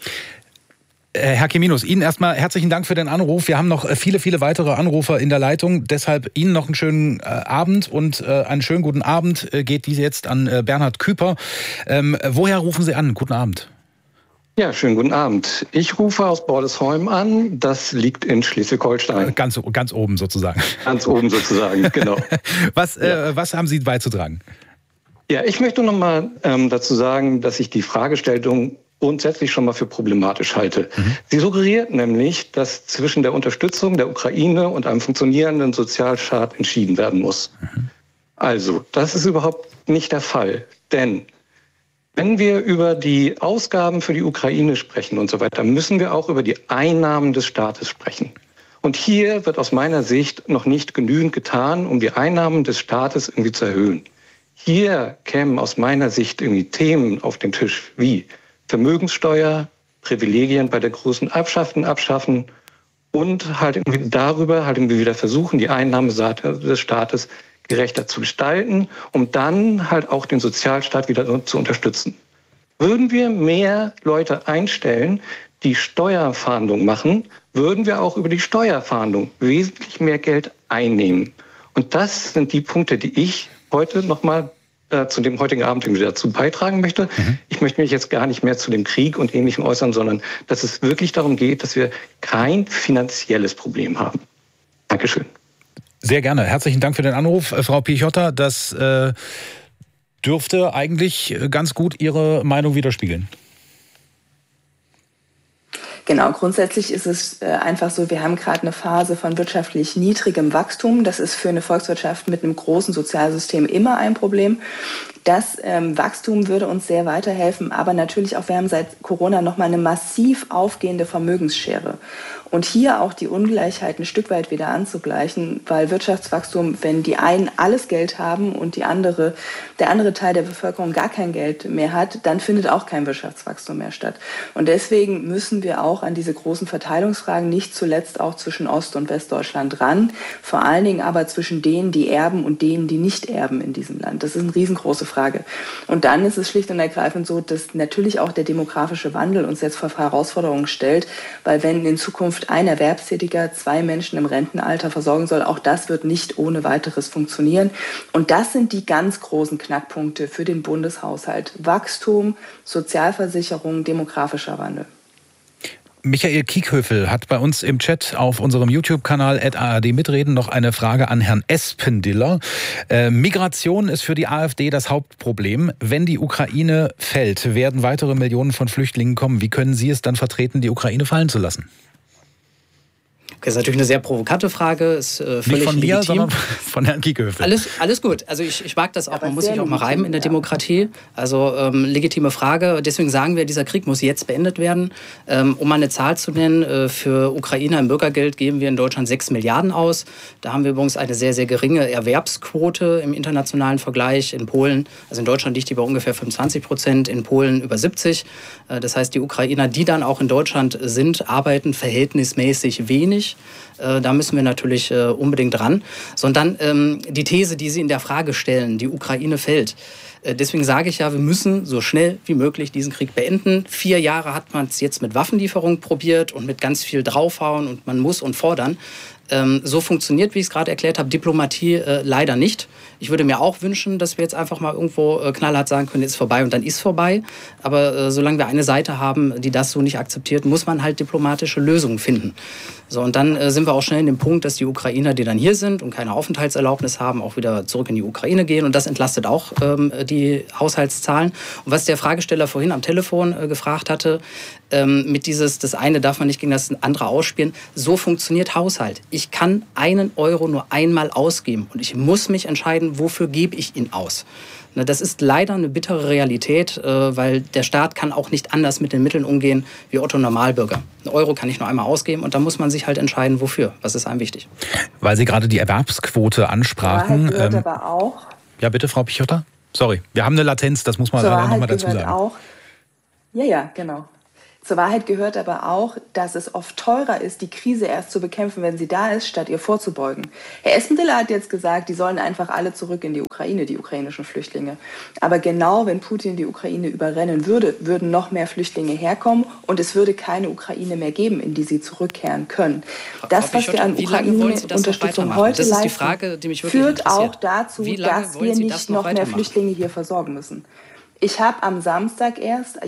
Herr Kiminus, Ihnen erstmal herzlichen Dank für den Anruf. Wir haben noch viele, viele weitere Anrufer in der Leitung. Deshalb Ihnen noch einen schönen Abend und einen schönen guten Abend geht diese jetzt an Bernhard Küper. Woher rufen Sie an? Guten Abend. Ja, schönen guten Abend. Ich rufe aus Bordesholm an. Das liegt in Schleswig-Holstein. Ganz oben sozusagen. Ganz oben sozusagen, genau. Was haben Sie beizutragen? Ja, ich möchte noch mal dazu sagen, dass ich die Fragestellung grundsätzlich schon mal für problematisch halte. Sie suggeriert nämlich, dass zwischen der Unterstützung der Ukraine und einem funktionierenden Sozialstaat entschieden werden muss. Also, das ist überhaupt nicht der Fall. Denn wenn wir über die Ausgaben für die Ukraine sprechen und so weiter, müssen wir auch über die Einnahmen des Staates sprechen. Und hier wird aus meiner Sicht noch nicht genügend getan, um die Einnahmen des Staates irgendwie zu erhöhen. Hier kämen aus meiner Sicht irgendwie Themen auf den Tisch wie Vermögenssteuer, Privilegien bei der großen abschaffen und halt irgendwie darüber halt irgendwie wieder versuchen, die Einnahmeseite des Staates gerechter zu gestalten, um dann halt auch den Sozialstaat wieder zu unterstützen. Würden wir mehr Leute einstellen, die Steuerfahndung machen, würden wir auch über die Steuerfahndung wesentlich mehr Geld einnehmen. Und das sind die Punkte, die ich heute nochmal zu dem heutigen Abend dazu beitragen möchte. Ich möchte mich jetzt gar nicht mehr zu dem Krieg und Ähnlichem äußern, sondern dass es wirklich darum geht, dass wir kein finanzielles Problem haben. Dankeschön. Sehr gerne. Herzlichen Dank für den Anruf, Frau Pichotta. Das dürfte eigentlich ganz gut Ihre Meinung widerspiegeln. Genau, grundsätzlich ist es einfach so, wir haben gerade eine Phase von wirtschaftlich niedrigem Wachstum. Das ist für eine Volkswirtschaft mit einem großen Sozialsystem immer ein Problem. Das Wachstum würde uns sehr weiterhelfen, aber natürlich auch, wir haben seit Corona nochmal eine massiv aufgehende Vermögensschere. Und hier auch die Ungleichheit ein Stück weit wieder anzugleichen, weil Wirtschaftswachstum, wenn die einen alles Geld haben und der andere Teil der Bevölkerung gar kein Geld mehr hat, dann findet auch kein Wirtschaftswachstum mehr statt. Und deswegen müssen wir auch an diese großen Verteilungsfragen nicht zuletzt auch zwischen Ost- und Westdeutschland ran, vor allen Dingen aber zwischen denen, die erben und denen, die nicht erben in diesem Land. Das ist eine riesengroße Frage. Und dann ist es schlicht und ergreifend so, dass natürlich auch der demografische Wandel uns jetzt vor Herausforderungen stellt, weil wenn in Zukunft ein Erwerbstätiger 2 Menschen im Rentenalter versorgen soll, auch das wird nicht ohne weiteres funktionieren. Und das sind die ganz großen Knackpunkte für den Bundeshaushalt. Wachstum, Sozialversicherung, demografischer Wandel. Michael Kiekhöfel hat bei uns im Chat auf unserem YouTube-Kanal @ARD mitreden noch eine Frage an Herrn Espendiller. Migration ist für die AfD das Hauptproblem. Wenn die Ukraine fällt, werden weitere Millionen von Flüchtlingen kommen. Wie können Sie es dann vertreten, die Ukraine fallen zu lassen? Das ist natürlich eine sehr provokante Frage, ist völlig nicht von mir, legitim. sondern von Herrn Kiekhöfel. Alles gut. Also ich mag das auch. Man muss sich auch mal reimen in der Demokratie. Also legitime Frage. Deswegen sagen wir, dieser Krieg muss jetzt beendet werden. Um mal eine Zahl zu nennen, für Ukrainer im Bürgergeld geben wir in Deutschland 6 Milliarden aus. Da haben wir übrigens eine sehr, sehr geringe Erwerbsquote im internationalen Vergleich. In Polen, also in Deutschland liegt die bei ungefähr 25%, in Polen über 70%. Das heißt, die Ukrainer, die dann auch in Deutschland sind, arbeiten verhältnismäßig wenig. nicht. Da müssen wir natürlich unbedingt ran. Sondern die These, die Sie in der Frage stellen, die Ukraine fällt. Deswegen sage ich ja, wir müssen so schnell wie möglich diesen Krieg beenden. 4 Jahre hat man es jetzt mit Waffenlieferung probiert und mit ganz viel draufhauen und man muss und fordern. So funktioniert, wie ich es gerade erklärt habe, Diplomatie leider nicht. Ich würde mir auch wünschen, dass wir jetzt einfach mal irgendwo knallhart sagen können, ist vorbei und dann ist vorbei. Aber solange wir eine Seite haben, die das so nicht akzeptiert, muss man halt diplomatische Lösungen finden. So, und dann sind wir auch schnell in dem Punkt, dass die Ukrainer, die dann hier sind und keine Aufenthaltserlaubnis haben, auch wieder zurück in die Ukraine gehen. Und das entlastet auch die Haushaltszahlen. Und was der Fragesteller vorhin am Telefon gefragt hatte, mit das eine darf man nicht gegen das andere ausspielen. So funktioniert Haushalt. Ich kann 1 Euro nur einmal ausgeben und ich muss mich entscheiden, wofür gebe ich ihn aus. Das ist leider eine bittere Realität, weil der Staat kann auch nicht anders mit den Mitteln umgehen wie Otto Normalbürger. 1 Euro kann ich nur einmal ausgeben und da muss man sich halt entscheiden, wofür. Was ist einem wichtig? Weil Sie gerade die Erwerbsquote ansprachen. Aber auch. Ja, bitte, Frau Pichotta. Sorry, wir haben eine Latenz, das muss man leider noch mal dazu sagen. Auch, ja, genau. Zur Wahrheit gehört aber auch, dass es oft teurer ist, die Krise erst zu bekämpfen, wenn sie da ist, statt ihr vorzubeugen. Herr Espenditter hat jetzt gesagt, die sollen einfach alle zurück in die Ukraine, die ukrainischen Flüchtlinge. Aber genau wenn Putin die Ukraine überrennen würde, würden noch mehr Flüchtlinge herkommen und es würde keine Ukraine mehr geben, in die sie zurückkehren können. Das, was wir an Ukraine-Unterstützung heute leisten, führt auch dazu, dass wir nicht noch mehr Flüchtlinge hier versorgen müssen. Ich habe am Samstag erst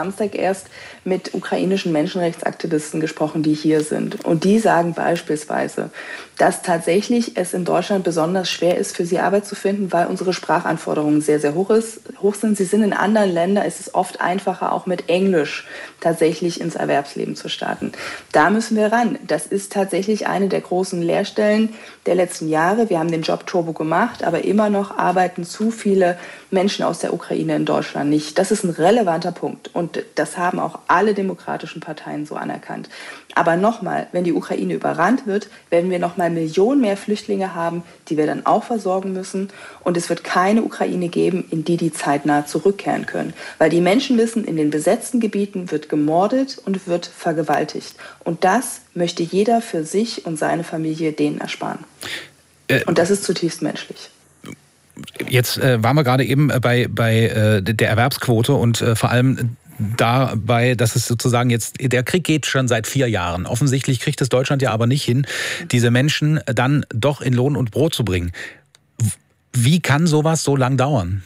mit ukrainischen Menschenrechtsaktivisten gesprochen, die hier sind. Und die sagen beispielsweise, dass tatsächlich es in Deutschland besonders schwer ist, für sie Arbeit zu finden, weil unsere Sprachanforderungen sehr, sehr hoch sind. Sie sind in anderen Ländern, es ist oft einfacher, auch mit Englisch tatsächlich ins Erwerbsleben zu starten. Da müssen wir ran. Das ist tatsächlich eine der großen Leerstellen der letzten Jahre. Wir haben den Job-Turbo gemacht, aber immer noch arbeiten zu viele Menschen aus der Ukraine in Deutschland nicht. Das ist ein relevanter Punkt und das haben auch alle demokratischen Parteien so anerkannt. Aber nochmal, wenn die Ukraine überrannt wird, werden wir nochmal Millionen mehr Flüchtlinge haben, die wir dann auch versorgen müssen. Und es wird keine Ukraine geben, in die zeitnah zurückkehren können. Weil die Menschen wissen, in den besetzten Gebieten wird gemordet und wird vergewaltigt. Und das möchte jeder für sich und seine Familie denen ersparen. Und das ist zutiefst menschlich. Jetzt waren wir gerade eben bei der Erwerbsquote und vor allem dabei, dass es sozusagen jetzt, der Krieg geht schon seit 4 Jahren. Offensichtlich kriegt es Deutschland ja aber nicht hin, diese Menschen dann doch in Lohn und Brot zu bringen. Wie kann sowas so lang dauern?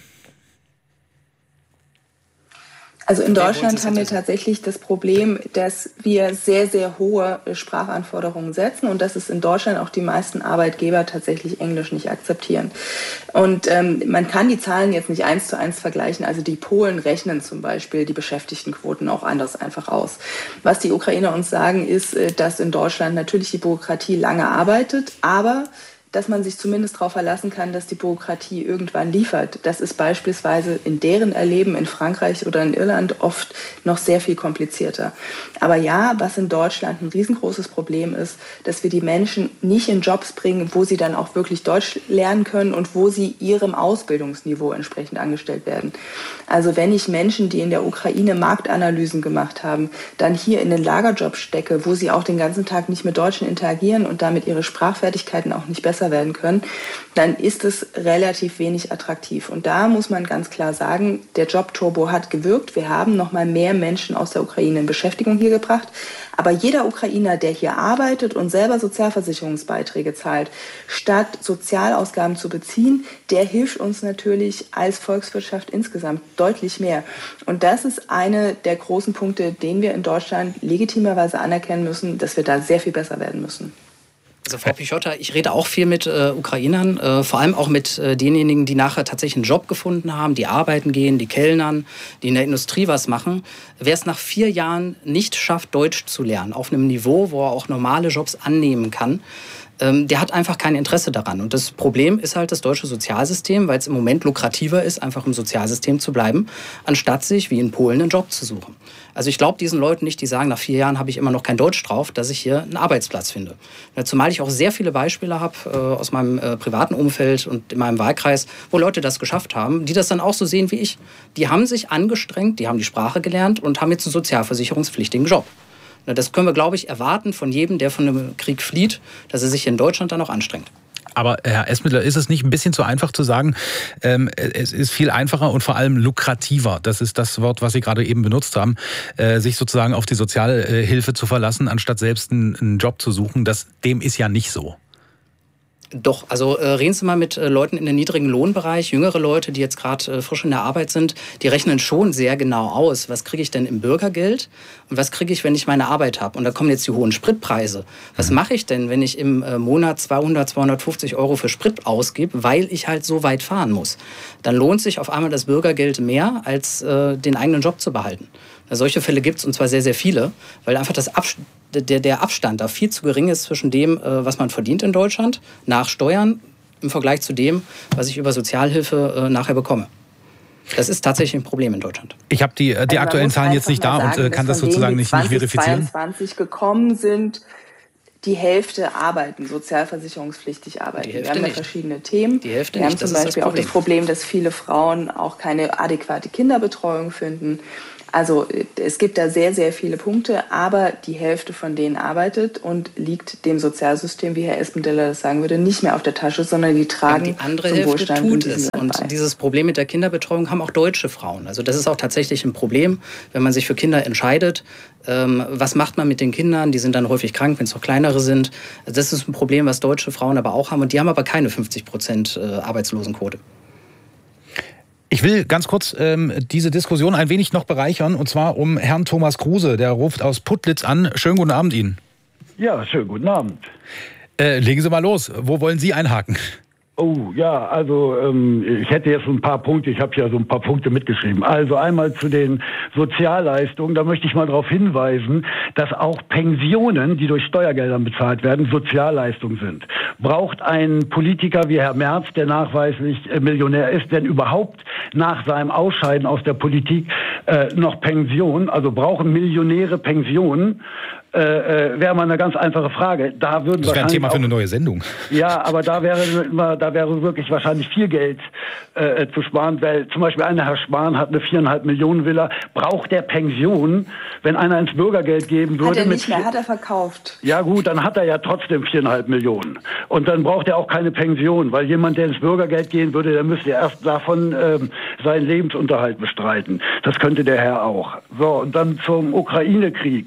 Also in Deutschland haben wir tatsächlich das Problem, dass wir sehr, sehr hohe Sprachanforderungen setzen und dass es in Deutschland auch die meisten Arbeitgeber tatsächlich Englisch nicht akzeptieren. Und man kann die Zahlen jetzt nicht 1:1 vergleichen. Also die Polen rechnen zum Beispiel die Beschäftigtenquoten auch anders einfach aus. Was die Ukrainer uns sagen, ist, dass in Deutschland natürlich die Bürokratie lange arbeitet, aber dass man sich zumindest darauf verlassen kann, dass die Bürokratie irgendwann liefert. Das ist beispielsweise in deren Erleben in Frankreich oder in Irland oft noch sehr viel komplizierter. Aber ja, was in Deutschland ein riesengroßes Problem ist, dass wir die Menschen nicht in Jobs bringen, wo sie dann auch wirklich Deutsch lernen können und wo sie ihrem Ausbildungsniveau entsprechend angestellt werden. Also wenn ich Menschen, die in der Ukraine Marktanalysen gemacht haben, dann hier in den Lagerjob stecke, wo sie auch den ganzen Tag nicht mit Deutschen interagieren und damit ihre Sprachfertigkeiten auch nicht besser werden können, dann ist es relativ wenig attraktiv. Und da muss man ganz klar sagen, der Job-Turbo hat gewirkt. Wir haben noch mal mehr Menschen aus der Ukraine in Beschäftigung hier gebracht. Aber jeder Ukrainer, der hier arbeitet und selber Sozialversicherungsbeiträge zahlt, statt Sozialausgaben zu beziehen, der hilft uns natürlich als Volkswirtschaft insgesamt deutlich mehr. Und das ist einer der großen Punkte, den wir in Deutschland legitimerweise anerkennen müssen, dass wir da sehr viel besser werden müssen. Also Frau Pichotta, ich rede auch viel mit Ukrainern, vor allem auch mit denjenigen, die nachher tatsächlich einen Job gefunden haben, die arbeiten gehen, die kellnern, die in der Industrie was machen. Wer es nach 4 Jahren nicht schafft, Deutsch zu lernen, auf einem Niveau, wo er auch normale Jobs annehmen kann, der hat einfach kein Interesse daran. Und das Problem ist halt das deutsche Sozialsystem, weil es im Moment lukrativer ist, einfach im Sozialsystem zu bleiben, anstatt sich wie in Polen einen Job zu suchen. Also ich glaube diesen Leuten nicht, die sagen, nach 4 Jahren habe ich immer noch kein Deutsch drauf, dass ich hier einen Arbeitsplatz finde. Zumal ich auch sehr viele Beispiele habe aus meinem privaten Umfeld und in meinem Wahlkreis, wo Leute das geschafft haben, die das dann auch so sehen wie ich. Die haben sich angestrengt, die haben die Sprache gelernt und haben jetzt einen sozialversicherungspflichtigen Job. Das können wir, glaube ich, erwarten von jedem, der von einem Krieg flieht, dass er sich in Deutschland dann auch anstrengt. Aber Herr Esmiller, ist es nicht ein bisschen zu einfach zu sagen, es ist viel einfacher und vor allem lukrativer, das ist das Wort, was Sie gerade eben benutzt haben, sich sozusagen auf die Sozialhilfe zu verlassen, anstatt selbst einen Job zu suchen? Dem ist ja nicht so. Doch, also reden Sie mal mit Leuten in den niedrigen Lohnbereich, jüngere Leute, die jetzt gerade frisch in der Arbeit sind, die rechnen schon sehr genau aus, was kriege ich denn im Bürgergeld und was kriege ich, wenn ich meine Arbeit habe. Und da kommen jetzt die hohen Spritpreise. Was mache ich denn, wenn ich im Monat 200, 250 Euro für Sprit ausgebe, weil ich halt so weit fahren muss? Dann lohnt sich auf einmal das Bürgergeld mehr, als den eigenen Job zu behalten. Solche Fälle gibt es, und zwar sehr, sehr viele, weil einfach der Abstand da viel zu gering ist zwischen dem, was man verdient in Deutschland, nach Steuern, im Vergleich zu dem, was ich über Sozialhilfe nachher bekomme. Das ist tatsächlich ein Problem in Deutschland. Ich habe die aktuellen Zahlen jetzt nicht da und kann das sozusagen nicht verifizieren. 2022 gekommen sind, die Hälfte arbeiten, sozialversicherungspflichtig arbeiten. Wir haben ja verschiedene Themen. Die Hälfte Wir haben nicht, zum Beispiel auch das Problem, dass viele Frauen auch keine adäquate Kinderbetreuung finden. Also es gibt da sehr, sehr viele Punkte, aber die Hälfte von denen arbeitet und liegt dem Sozialsystem, wie Herr Espendeller das sagen würde, nicht mehr auf der Tasche, sondern die tragen die andere zum Hälfte Wohlstand tut es. Und dieses Problem mit der Kinderbetreuung haben auch deutsche Frauen. Also das ist auch tatsächlich ein Problem, wenn man sich für Kinder entscheidet. Was macht man mit den Kindern? Die sind dann häufig krank, wenn es noch kleinere sind. Also das ist ein Problem, was deutsche Frauen aber auch haben. Und die haben aber keine 50% Arbeitslosenquote. Ich will ganz kurz diese Diskussion ein wenig noch bereichern, und zwar um Herrn Thomas Kruse, der ruft aus Putlitz an. Schönen guten Abend Ihnen. Ja, schönen guten Abend. Legen Sie mal los. Wo wollen Sie einhaken? Oh, ja, also ich hätte jetzt ein paar Punkte, ich habe ja so ein paar Punkte mitgeschrieben. Also einmal zu den Sozialleistungen, da möchte ich mal darauf hinweisen, dass auch Pensionen, die durch Steuergeldern bezahlt werden, Sozialleistungen sind. Braucht ein Politiker wie Herr Merz, der nachweislich Millionär ist, denn überhaupt nach seinem Ausscheiden aus der Politik noch Pension, also brauchen Millionäre Pensionen? Wäre mal eine ganz einfache Frage. Da würden das wäre ein Thema für eine neue Sendung. Ja, aber da wäre wirklich wahrscheinlich viel Geld zu sparen, weil zum Beispiel einer Herr Spahn hat eine 4,5 Millionen Villa. Braucht der Pension, wenn einer ins Bürgergeld geben würde? Hat er nicht mehr, hat er verkauft. Ja gut, dann hat er ja trotzdem 4,5 Millionen. Und dann braucht er auch keine Pension, weil jemand, der ins Bürgergeld gehen würde, der müsste ja erst davon seinen Lebensunterhalt bestreiten. Das könnte der Herr auch. So, und dann zum Ukraine-Krieg.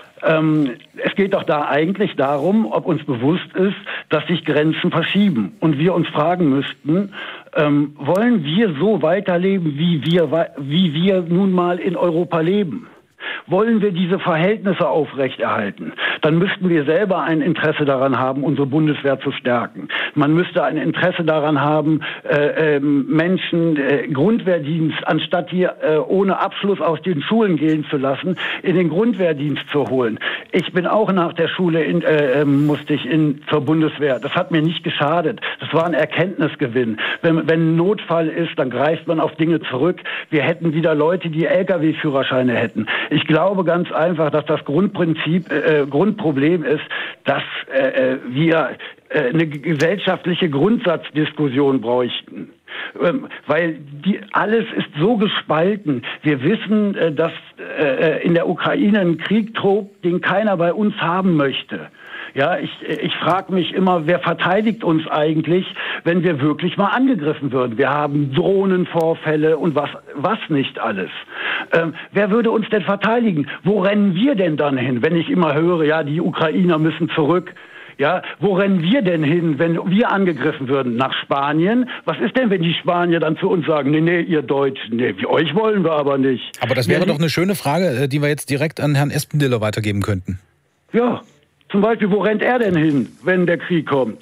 Es geht doch da eigentlich darum, ob uns bewusst ist, dass sich Grenzen verschieben. Und wir uns fragen müssten, wollen wir so weiterleben, wie wir nun mal in Europa leben? Wollen wir diese Verhältnisse aufrechterhalten, dann müssten wir selber ein Interesse daran haben, unsere Bundeswehr zu stärken. Man müsste ein Interesse daran haben, Menschen Grundwehrdienst, anstatt die ohne Abschluss aus den Schulen gehen zu lassen, in den Grundwehrdienst zu holen. Ich bin auch nach der Schule musste ich zur Bundeswehr. Das hat mir nicht geschadet. Das war ein Erkenntnisgewinn. Wenn ein Notfall ist, dann greift man auf Dinge zurück. Wir hätten wieder Leute, die LKW-Führerscheine hätten. Ich glaube ganz einfach, dass das Grundproblem ist, dass wir eine gesellschaftliche Grundsatzdiskussion bräuchten. Weil alles ist so gespalten. Wir wissen, dass in der Ukraine ein Krieg tobt, den keiner bei uns haben möchte. Ja, ich frage mich immer, wer verteidigt uns eigentlich, wenn wir wirklich mal angegriffen würden? Wir haben Drohnenvorfälle und was nicht alles. Wer würde uns denn verteidigen? Wo rennen wir denn dann hin, wenn ich immer höre, ja, die Ukrainer müssen zurück? Ja, wo rennen wir denn hin, wenn wir angegriffen würden? Nach Spanien? Was ist denn, wenn die Spanier dann zu uns sagen, nee, ihr Deutschen, nee, euch wollen wir aber nicht. Aber das wäre doch eine schöne Frage, die wir jetzt direkt an Herrn Espendeller weitergeben könnten. Ja, zum Beispiel, wo rennt er denn hin, wenn der Krieg kommt?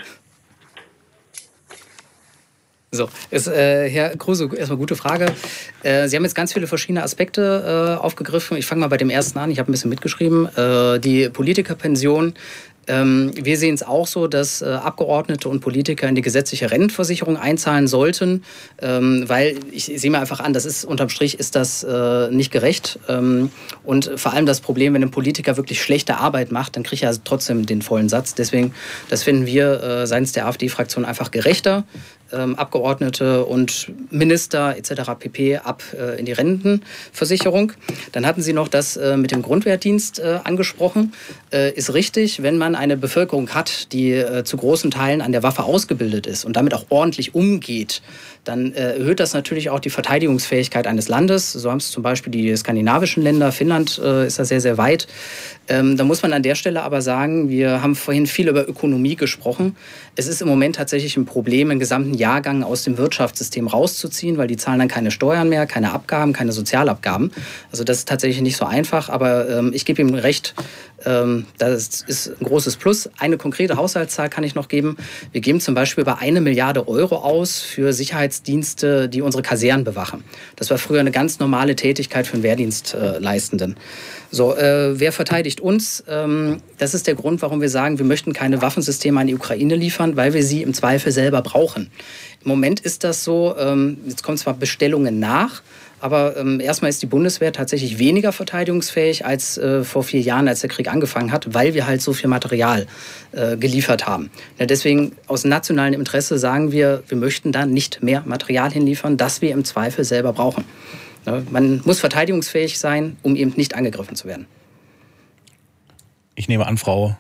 So, Herr Kruse, erstmal gute Frage. Sie haben jetzt ganz viele verschiedene Aspekte aufgegriffen. Ich fange mal bei dem ersten an. Ich habe ein bisschen mitgeschrieben. Die Politikerpension. Wir sehen es auch so, dass Abgeordnete und Politiker in die gesetzliche Rentenversicherung einzahlen sollten, weil ich sehe mir einfach an, das ist unterm Strich ist das nicht gerecht und vor allem das Problem, wenn ein Politiker wirklich schlechte Arbeit macht, dann kriegt er also trotzdem den vollen Satz. Deswegen, das finden wir seitens der AfD-Fraktion einfach gerechter. Abgeordnete und Minister etc. pp. Ab in die Rentenversicherung. Dann hatten Sie noch das mit dem Grundwehrdienst angesprochen. Ist richtig, wenn man eine Bevölkerung hat, die zu großen Teilen an der Waffe ausgebildet ist und damit auch ordentlich umgeht, dann erhöht das natürlich auch die Verteidigungsfähigkeit eines Landes. So haben es zum Beispiel die skandinavischen Länder. Finnland ist da sehr, sehr weit. Da muss man an der Stelle aber sagen, wir haben vorhin viel über Ökonomie gesprochen. Es ist im Moment tatsächlich ein Problem, einen gesamten Jahrgang aus dem Wirtschaftssystem rauszuziehen, weil die zahlen dann keine Steuern mehr, keine Abgaben, keine Sozialabgaben. Also das ist tatsächlich nicht so einfach, aber ich gebe ihm recht, das ist ein großes Plus. Eine konkrete Haushaltszahl kann ich noch geben. Wir geben zum Beispiel über 1 Milliarde Euro aus für Sicherheitsdienste, die unsere Kasernen bewachen. Das war früher eine ganz normale Tätigkeit für einen Wehrdienstleistenden. So, wer verteidigt uns? Das ist der Grund, warum wir sagen, wir möchten keine Waffensysteme an die Ukraine liefern, weil wir sie im Zweifel selber brauchen. Im Moment ist das so, jetzt kommen zwar Bestellungen nach, aber erstmal ist die Bundeswehr tatsächlich weniger verteidigungsfähig als vor 4 Jahren, als der Krieg angefangen hat, weil wir halt so viel Material geliefert haben. Ja, deswegen aus nationalem Interesse sagen wir, wir möchten da nicht mehr Material hinliefern, das wir im Zweifel selber brauchen. Ja, man muss verteidigungsfähig sein, um eben nicht angegriffen zu werden. Ich nehme an, Frau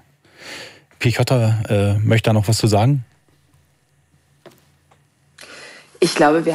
Pichotter möchte da noch was zu sagen? Ich glaube, wir